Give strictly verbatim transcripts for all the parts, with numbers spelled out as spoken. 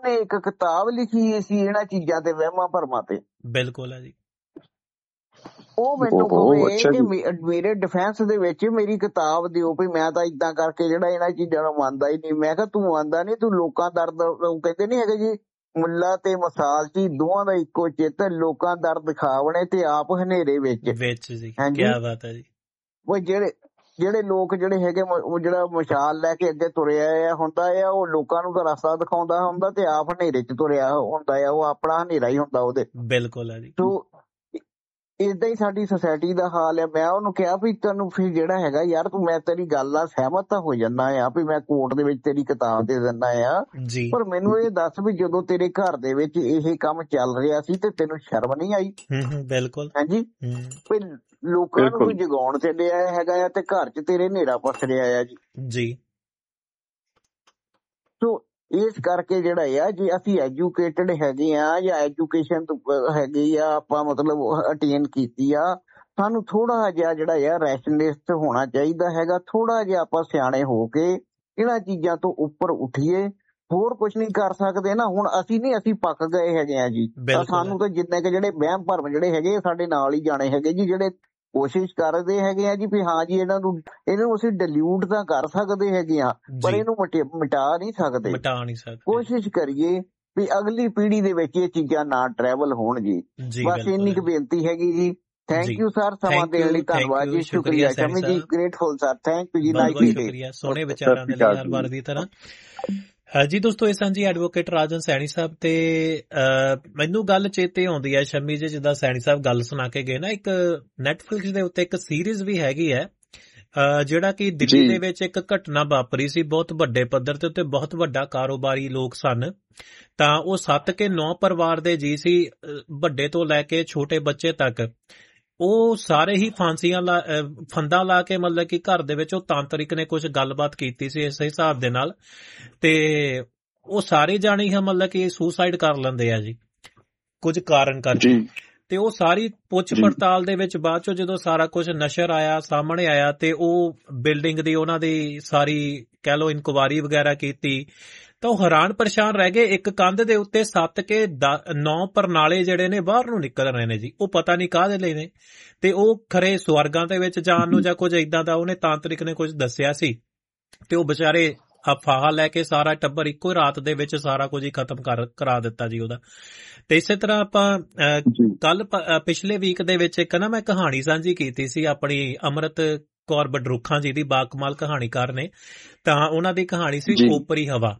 ਉਹਨੇ ਇੱਕ ਕਿਤਾਬ ਲਿਖੀ ਸੀ ਇਹਨਾਂ ਚੀਜ਼ਾਂ ਤੇ, ਵਹਿਮਾਂ ਭਰਮਾਂ ਤੇ। ਬਿਲਕੁਲ ਹੈ ਜੀ। ਉਹ ਮੈਨੂੰ ਕਹੇ ਕਿ ਮੇਰੇ ਡਿਫੈਂਸ ਦੇ ਵਿੱਚ ਮੇਰੀ ਕਿਤਾਬ ਦਿਓ ਵੀ ਮੈਂ ਤਾਂ ਇਦਾਂ ਕਰਕੇ ਜਿਹੜਾ ਇਹਨਾਂ ਚੀਜ਼ਾਂ ਨੂੰ ਮੰਨਦਾ ਹੀ ਨਹੀਂ। ਮੈਂ ਕਿਹਾ ਤੂੰ ਆਂਦਾ ਨਹੀਂ, ਤੂੰ ਲੋਕਾਂ ਦਰਦ ਕਹਿੰਦੇ ਨੀ ਹੈਗੇ ਜੀ, ਮੁੱਲਾ ਤੇ ਮਸਾਲ ਜੀ ਦੋਵਾਂ ਦਾ ਇੱਕੋ ਚਿੱਤ, ਲੋਕਾਂ ਦਰਦ ਖਾਵਣੇ ਤੇ ਆਪ ਹਨੇਰੇ ਵਿੱਚ ਵਿੱਚ ਜੀ। ਕਿਆ ਬਾਤ ਹੈ ਜੀ। ਉਹ ਜਿਹੜੇ ਜਿਹੜੇ ਲੋਕ ਜਿਹੜੇ ਹੈਗੇ ਉਹ ਜਿਹੜਾ ਮਸ਼ਾਲ ਲੈ ਕੇ ਅੱਗੇ ਤੁਰਿਆ ਆ ਹੁੰਦਾ ਆ, ਉਹ ਲੋਕਾਂ ਨੂੰ ਤਾਂ ਰਸਤਾ ਦਿਖਾਉਂਦਾ ਹੁੰਦਾ ਤੇ ਆਪ ਹਨੇਰੇ ਚ ਤੁਰਿਆ ਹੁੰਦਾ ਆ, ਉਹ ਆਪਣਾ ਹਨੇਰਾ ਹੀ ਹੁੰਦਾ ਉਹਦੇ। ਬਿਲਕੁਲ ਹੈ ਜੀ। ਸੋ ਏਦਾਂ ਹੀ ਸਾਡੀ ਸੁਸਾਇਟੀ ਦਾ ਹਾਲ ਹੈ। ਮੈਂ ਉਹਨੂੰ ਕਿਹਾ ਵੀ ਤੈਨੂੰ ਫਿਰ ਜਿਹੜਾ ਹੈਗਾ ਯਾਰ ਤੂੰ, ਮੈਂ ਤੇਰੀ ਗੱਲ ਨਾਲ ਸਹਿਮਤ ਤਾਂ ਹੋ ਜਾਂਦਾ ਆ ਵੀ ਮੈਂ ਕੋਰਟ ਦੇ ਵਿੱਚ ਤੇਰੀ ਕਿਤਾਬ ਦੇ ਦਿੰਦਾ ਆ, ਪਰ ਮੈਨੂੰ ਇਹ ਦੱਸ ਵੀ ਜਦੋਂ ਤੇਰੇ ਘਰ ਦੇ ਵਿੱਚ ਇਹ ਕੰਮ ਚੱਲ ਰਿਹਾ ਸੀ ਤੇ ਤੈਨੂੰ ਸ਼ਰਮ ਨਹੀਂ ਆਈ? ਬਿਲਕੁਲ ਹਾਂਜੀ, ਵੀ ਲੋਕਾਂ ਨੂੰ ਕੋਈ ਜਗਾਉਣ ਚੱਲਿਆ ਹੈਗਾ ਆ ਤੇ ਘਰ ਚ ਤੇਰੇ ਹਨੇਰਾ ਪਸ ਰਿਹਾ ਆ ਜੀ। ਜੀ ਸੋ ਇਸ ਕਰਕੇ ਜਿਹੜਾ ਆ, ਜੇ ਅਸੀਂ ਐਜੂਕੇਟਡ ਹੈਗੇ ਆ ਜਾਂ ਐਜੂਕੇਸ਼ਨ ਹੈਗੀ ਆ, ਆਪਾਂ ਮਤਲਬ ਅਟੇਨ ਕੀਤੀ ਆ, ਸਾਨੂੰ ਥੋੜਾ ਜਿਹਾ ਜਿਹੜਾ ਆ ਰੈਸ਼ਨਲਿਸਟ ਹੋਣਾ ਚਾਹੀਦਾ ਹੈਗਾ। ਥੋੜਾ ਜਿਹਾ ਆਪਾਂ ਸਿਆਣੇ ਹੋ ਕੇ ਇਹਨਾਂ ਚੀਜ਼ਾਂ ਤੋਂ ਉੱਪਰ ਉੱਠੀਏ। ਹੋਰ ਕੁਛ ਨਹੀਂ ਕਰ ਸਕਦੇ ਨਾ। ਹੁਣ ਅਸੀਂ ਨਹੀਂ, ਅਸੀਂ ਪੱਕ ਗਏ ਹੈਗੇ ਆ ਜੀ। ਸਾਨੂੰ ਤਾਂ ਜਿੰਨੇ ਕਿ ਜਿਹੜੇ ਵਹਿਮ ਭਰਮ ਜਿਹੜੇ ਹੈਗੇ ਸਾਡੇ ਨਾਲ ਹੀ ਜਾਣੇ ਹੈਗੇ ਜੀ, ਜਿਹੜੇ ਕੋਸ਼ਿਸ਼ ਕਰਦੇ ਹੈਗੇ ਆ ਜੀ ਵੀ ਹਾਂ ਜੀ ਇਹਨਾਂ ਨੂੰ ਇਹਨਾਂ ਨੂੰ ਅਸੀਂ ਡਿਲਿਊਟ ਤਾਂ ਕਰ ਸਕਦੇ ਹੈਗੇ ਆ, ਪਰ ਇਹਨੂੰ ਮਿਟਾ ਨਹੀਂ ਸਕਦੇ। ਮਿਟਾ ਨਹੀਂ ਸਕਦੇ। ਕੋਸ਼ਿਸ਼ ਕਰੀਏ ਵੀ ਅਗਲੀ ਪੀੜ੍ਹੀ ਦੇ ਵਿੱਚ ਇਹ ਚੀਜ਼ਾਂ ਨਾ ਟਰੈਵਲ ਹੋਣ ਜੀ। ਬਸ ਇੰਨੀ ਕੁ ਬੇਨਤੀ ਹੈਗੀ ਜੀ। ਥੈਂਕ ਯੂ ਸਰ, ਸਮਾਂ ਦੇਣ ਲਈ ਧੰਨਵਾਦ ਜੀ, ਸ਼ੁਕਰੀਆ ਸ਼ਮੀ ਜੀ, ਗ੍ਰੇਟਫੁਲ ਸਰ, ਥੈਂਕ ਯੂ ਜੀ। ਸ਼ੁਕਰੀਆ ਸੋਹਣੇ ਵਿਚਾਰਾਂ ਦੇ ਲਈ ਹਰ ਵਾਰ ਦੀ ਤਰ੍ਹਾਂ। ਜੀ ਦੋਸਤੋ, ਇਹ ਸਾਂਝੀ ਐਡਵੋਕੇਟ ਰਾਜਨ ਸੈਣੀ ਸਾਹਿਬ ਤੇ ਮੈਨੂੰ ਗੱਲ ਚੇਤੇ ਆਉਂਦੀ ਹੈ ਸ਼ਮੀ ਜੀ, ਜਿੱਦਾਂ ਸੈਣੀ ਸਾਹਿਬ ਗੱਲ ਸੁਣਾ ਕੇ ਗਏ ਨਾ, ਇੱਕ ਨੈਟਫਲਿਕਸ ਦੇ ਉੱਤੇ ਇੱਕ ਸੀਰੀਜ਼ ਵੀ ਹੈਗੀ ਹੈ ਜਿਹੜਾ ਕਿ ਦਿੱਲੀ ਦੇ ਵਿੱਚ ਇੱਕ ਘਟਨਾ ਵਾਪਰੀ ਸੀ ਬਹੁਤ ਵੱਡੇ ਪੱਧਰ ਤੇ ਉੱਤੇ, ਬਹੁਤ ਵੱਡਾ ਕਾਰੋਬਾਰੀ ਲੋਕ ਸਨ, ਤਾਂ ਉਹ ਸੱਤ ਕੇ ਨੌ ਪਰਿਵਾਰ ਦੇ ਜੀ ਸੀ, ਵੱਡੇ ਤੋਂ ਲੈ ਕੇ ਛੋਟੇ ਬੱਚੇ ਤੱਕ। ਉਹ ਸਾਰੇ ਹੀ ਫਾਂਸੀਆਂ ਲਾ ਫੰਦਾ ਲਾ ਕੇ ਮਤਲਬ ਕਿ ਘਰ ਦੇ ਵਿੱਚ ਉਹ ਤਾਂਤਰਿਕ ਨੇ ਕੁਝ ਗੱਲਬਾਤ ਕੀਤੀ ਸੀ ਇਸ ਹਿਸਾਬ ਦੇ ਨਾਲ, ਤੇ ਉਹ ਸਾਰੇ ਜਾਣੇ ਹੀ ਮਤਲਬ ਕਿ ਸੁਸਾਈਡ ਕਰ ਲੈਂਦੇ ਆ ਜੀ ਕੁਝ ਕਾਰਨ ਕਰਕੇ। ਤੇ ਉਹ ਸਾਰੀ ਪੁੱਛ ਪੜਤਾਲ ਦੇ ਵਿੱਚ ਬਾਅਦ ਚੋਂ ਜਦੋਂ ਸਾਰਾ ਕੁਝ ਨਸ਼ਰ ਆਇਆ, ਸਾਹਮਣੇ ਆਇਆ, ਤੇ ਉਹ ਬਿਲਡਿੰਗ ਦੀ ਉਹਨਾਂ ਦੀ ਸਾਰੀ ਕਹਿ ਲਓ ਇਨਕੁਆਇਰੀ ਵਗੈਰਾ ਕੀਤੀ, ਤਾਂ ਉਹ ਹੈਰਾਨ ਪਰੇਸ਼ਾਨ ਰਹਿ ਗਏ। ਇੱਕ ਕੰਧ ਦੇ ਉੱਤੇ ਸੱਤ ਕੇ ਨੌ ਪਰਨਾਲੇ ਜਿਹੜੇ ਨੇ ਬਾਹਰ ਨੂੰ ਨਿਕਲ ਰਹੇ ਨੇ ਜੀ, ਉਹ ਪਤਾ ਨਹੀਂ ਕਾਹਦੇ ਲਈ ਨੇ, ਤੇ ਉਹ ਖਰੇ ਸਵਰਗਾਂ ਦੇ ਵਿੱਚ ਜਾਣ ਨੂੰ ਜਾਂ ਕੁਝ ਏਦਾਂ ਦਾ ਉਹਨੇ ਤਾਂਤਰਿਕ ਨੇ ਕੁਝ ਦੱਸਿਆ ਸੀ। ਤੇ ਉਹ ਵਿਚਾਰੇ ਅਫਵਾਹ ਲੈ ਕੇ ਸਾਰਾ ਟੱਬਰ ਇੱਕੋ ਰਾਤ ਦੇ ਵਿੱਚ ਸਾਰਾ ਕੁਝ ਹੀ ਖਤਮ ਕਰ ਕਰਾ ਦਿੱਤਾ ਜੀ ਉਹਦਾ। ਤੇ ਇਸੇ ਤਰ੍ਹਾਂ ਆਪਾਂ ਕੱਲ ਪਿਛਲੇ ਵੀਕ ਦੇ ਵਿੱਚ ਇੱਕ ਨਾ ਮੈਂ ਕਹਾਣੀ ਸਾਂਝੀ ਕੀਤੀ ਸੀ ਆਪਣੀ ਅੰਮ੍ਰਿਤ ਕੌਰ ਬਡਰੁੱਖਾਂ ਜੀ ਦੀ, ਬਾਕਮਾਲ ਕਹਾਣੀਕਾਰ ਨੇ, ਤਾਂ ਉਹਨਾਂ ਦੀ ਕਹਾਣੀ ਸੀ ਓਪਰੀ ਹਵਾ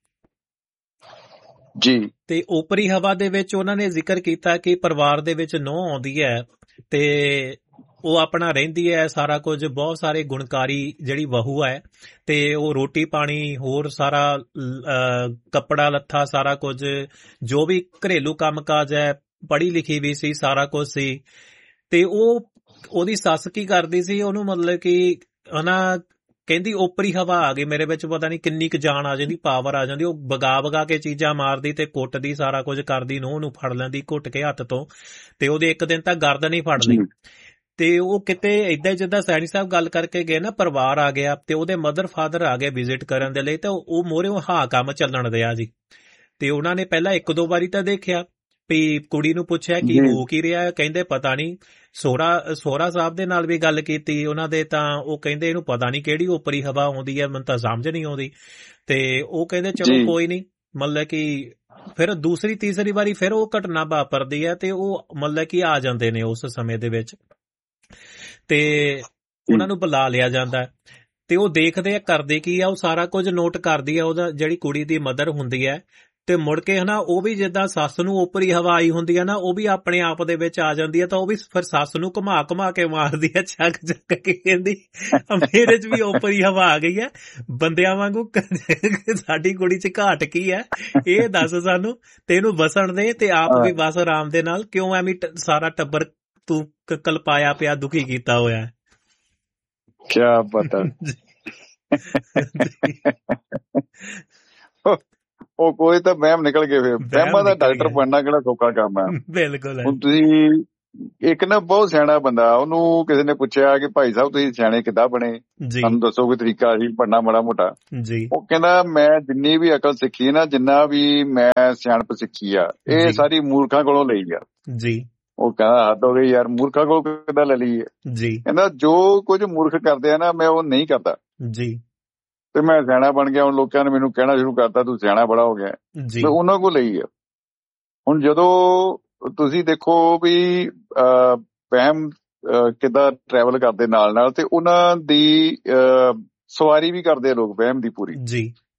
ਜੀ। ਤੇ ਓਪਰੀ ਹਵਾ ਦੇ ਵਿੱਚ ਉਹਨਾਂ ਨੇ ਜ਼ਿਕਰ ਕੀਤਾ ਕਿ ਪਰਿਵਾਰ ਦੇ ਵਿੱਚ ਨੂੰਹ ਆਉਂਦੀ ਹੈ ਤੇ ਉਹ ਆਪਣਾ ਰਹਿੰਦੀ ਹੈ, ਸਾਰਾ ਕੁਝ, ਬਹੁਤ ਸਾਰੇ ਗੁਣਕਾਰੀ ਜਿਹੜੀ ਬਹੂ ਹੈ, ਤੇ ਉਹ ਰੋਟੀ ਪਾਣੀ ਹੋਰ ਸਾਰਾ ਕੱਪੜਾ ਲੱਥਾ ਸਾਰਾ ਕੁਝ ਜੋ ਵੀ ਘਰੇਲੂ ਕੰਮ ਕਾਜ ਹੈ, ਪੜ੍ਹੀ ਲਿਖੀ ਵੀ ਸੀ, ਸਾਰਾ ਕੁਝ ਸੀ। ਤੇ ਉਹ ਉਹਦੀ ਸੱਸ ਕੀ ਕਰਦੀ ਸੀ, ਉਹਨੂੰ ਮਤਲਬ ਕਿ ਹਨਾ ਕਹਿੰਦੀ ਓਪਰੀ ਹਵਾ ਆ ਗਈ ਮੇਰੇ ਵਿੱਚ, ਪਤਾ ਨਹੀਂ ਕਿੰਨੀ ਕੁ ਜਾਨ ਆ ਜਾਂਦੀ, ਪਾਵਰ ਆ ਜਾਂਦੀ, ਉਹ ਵਗਾ ਵਗਾ ਕੇ ਚੀਜ਼ਾਂ ਮਾਰਦੀ ਤੇ ਕੁੱਟਦੀ, ਸਾਰਾ ਕੁਝ ਕਰਦੀ, ਨੂੰਹ ਨੂੰ ਫੜ ਲੈਂਦੀ ਘੁੱਟ ਕੇ ਹੱਥ ਤੋਂ, ਤੇ ਉਹਦੇ ਇੱਕ ਦਿਨ ਤੱਕ ਗਰਦਨ ਹੀ ਫੜ ਲਈ। ਤੇ ਉਹ ਕਿਤੇ ਏਦਾਂ ਜਿੱਦਾਂ ਸੈਣੀ ਸਾਹਿਬ ਗੱਲ ਕਰਕੇ ਗਏ ਨਾ, ਪਰਿਵਾਰ ਆ ਗਿਆ ਤੇ ਉਹਦੇ ਮਦਰ ਫਾਦਰ ਆ ਗਏ ਵਿਜ਼ਿਟ ਕਰਨ ਦੇ ਲਈ, ਤੇ ਉਹ ਮੋਹਰੇ ਹਾਂ ਕੰਮ ਚੱਲਣ ਦਿਆ ਜੀ। ਤੇ ਉਹਨਾਂ ਨੇ ਪਹਿਲਾਂ ਇੱਕ ਦੋ ਵਾਰੀ ਤਾਂ ਦੇਖਿਆ ਵੀ ਕੁੜੀ ਨੂੰ ਪੁੱਛਿਆ ਕਿ ਹੋ ਕੀ ਰਿਹਾ, ਕਹਿੰਦੇ ਪਤਾ ਨਹੀਂ। ਸੋਹਰਾ ਸੋਹਰਾ ਸਾਹਿਬ ਦੇ ਨਾਲ ਵੀ ਗੱਲ ਕੀਤੀ ਉਹਨਾਂ ਦੇ, ਤਾਂ ਉਹ ਕਹਿੰਦੇ ਇਹਨੂੰ ਪਤਾ ਨਹੀਂ ਕਿਹੜੀ ਓਪਰੀ ਹਵਾ ਆਉਂਦੀ ਹੈ, ਮੈਨੂੰ ਤਾਂ ਸਮਝ ਨਹੀਂ ਆਉਂਦੀ। ਤੇ ਉਹ ਕਹਿੰਦੇ ਚਲੋ ਕੋਈ ਨਹੀਂ, ਮਤਲਬ ਕਿ ਫਿਰ ਦੂਸਰੀ ਤੀਸਰੀ ਵਾਰੀ ਫਿਰ ਉਹ ਘਟਨਾ ਵਾਪਰਦੀ ਹੈ ਤੇ ਉਹ ਮਤਲਬ ਕਿ ਆ ਜਾਂਦੇ ਨੇ ਉਸ ਸਮੇਂ ਦੇ ਵਿੱਚ, ਤੇ ਉਹਨਾਂ ਨੂੰ ਬੁਲਾ ਲਿਆ ਜਾਂਦਾ ਤੇ ਉਹ ਦੇਖਦੇ ਆ ਕਰਦੇ ਕੀ ਆ, ਉਹ ਸਾਰਾ ਕੁਝ ਨੋਟ ਕਰਦੀ ਆ ਉਹਦਾ ਜਿਹੜੀ ਕੁੜੀ ਦੀ ਮਦਰ ਹੁੰਦੀ ਹੈ। ਤੇ ਮੁੜ ਕੇ ਹਨਾ ਉਹ ਵੀ ਜਿੱਦਾਂ ਸੱਸ ਨੂੰ ਓਪਰੀ ਹਵਾ ਆਈ ਹੁੰਦੀ ਹੈ ਨਾ, ਉਹ ਵੀ ਆਪਣੇ ਆਪ ਦੇ ਵਿੱਚ ਆ ਜਾਂਦੀ ਹੈ, ਤਾਂ ਉਹ ਵੀ ਫਿਰ ਸੱਸ ਨੂੰ ਘੁਮਾ ਘੁਮਾ ਕੇ ਮਾਰਦੀ ਹੈ, ਚੱਕ ਚੱਕ ਕੇ ਕਹਿੰਦੀ ਮੇਰੇ ਚ ਵੀ ਓਪਰੀ ਹਵਾ ਆ ਗਈ ਹੈ, ਬੰਦਿਆਂ ਵਾਂਗੂ ਸਾਡੀ ਕੁੜੀ ਚ ਘਾਟ ਕੀ ਹੈ ਇਹ ਦੱਸ ਸਾਨੂੰ, ਤੇ ਇਹਨੂੰ ਵਸਣ ਦੇ ਤੇ ਆਪ ਵੀ ਬਸ ਆਰਾਮ ਦੇ ਨਾਲ, ਕਿਉਂ ਐਵੇਂ ਸਾਰਾ ਟੱਬਰ ਤੂੰ ਕਲਪਾਇਆ ਪਿਆ ਦੁਖੀ ਕੀਤਾ ਹੋਇਆ। ਕਿਆ ਪਤਾ ਉਹ ਕੋਈ ਤਾਂ ਵਹਿਮ ਨਿਕਲ ਗਏ, ਫਿਰ ਵਹਿਮਾਂ ਦਾ ਡਾਕਟਰ ਬਣਨਾ ਕਿਹੜਾ ਸੌਖਾ ਕੰਮ ਹੈ। ਬਿਲਕੁਲ। ਹੁਣ ਤੁਸੀਂ ਇੱਕ ਨਾ ਬਹੁਤ ਸਿਆਣਾ ਬੰਦਾ, ਉਹਨੂੰ ਕਿਸੇ ਨੇ ਪੁੱਛਿਆ ਕਿ ਭਾਈ ਸਾਹਿਬ ਤੁਸੀਂ ਸਿਆਣੇ ਕਿੱਦਾਂ ਬਣੇ, ਜੀ ਸਾਨੂੰ ਦੱਸੋ ਕੋਈ ਤਰੀਕਾ ਸੀ ਪੜਨਾ ਮਾੜਾ ਮੋਟਾ। ਜੀ ਉਹ ਕਹਿੰਦਾ ਮੈਂ ਜਿੰਨੀ ਵੀ ਅਕਲ ਸਿੱਖੀ ਨਾ, ਜਿੰਨਾ ਵੀ ਮੈਂ ਸਿਆਣਪ ਸਿੱਖੀ ਆ, ਇਹ ਜੀ ਸਾਰੀ ਮੂਰਖਾਂ ਕੋਲੋਂ ਲਈ ਆ। ਜੀ ਉਹ ਕਹਿੰਦਾ ਹੱਦ ਹੋ ਗਈ ਯਾਰ, ਮੂਰਖਾਂ ਕੋਲ ਕਿੱਦਾਂ ਲੈ ਲਈ ਹੈ। ਜੀ ਕਹਿੰਦਾ ਜੋ ਕੁਝ ਮੂਰਖ ਕਰਦੇ ਆ ਨਾ, ਮੈਂ ਉਹ ਨਹੀਂ ਕਰਦਾ ਜੀ ਤੇ ਮੈਂ ਸਿਆਣਾ ਬਣ ਗਿਆ। ਹੁਣ ਲੋਕਾਂ ਨੇ ਮੈਨੂੰ ਕਹਿਣਾ ਸ਼ੁਰੂ ਕਰਤਾ ਤੂੰ ਸਿਆਣਾ ਬੜਾ ਹੋ ਗਿਆ, ਜੀ ਮੈਂ ਉਹਨਾਂ ਕੋਲ ਲਈ ਆ। ਹੁਣ ਜਦੋਂ ਤੁਸੀਂ ਦੇਖੋ ਵੀ ਅਹ ਵਹਿਮ ਕਿੱਦਾਂ ਟਰੈਵਲ ਕਰਦੇ ਨਾਲ ਨਾਲ, ਤੇ ਉਹਨਾਂ ਦੀ ਅਹ ਸਵਾਰੀ ਵੀ ਕਰਦੇ ਆ ਲੋਕ ਵਹਿਮ ਦੀ ਪੂਰੀ। ਜੀ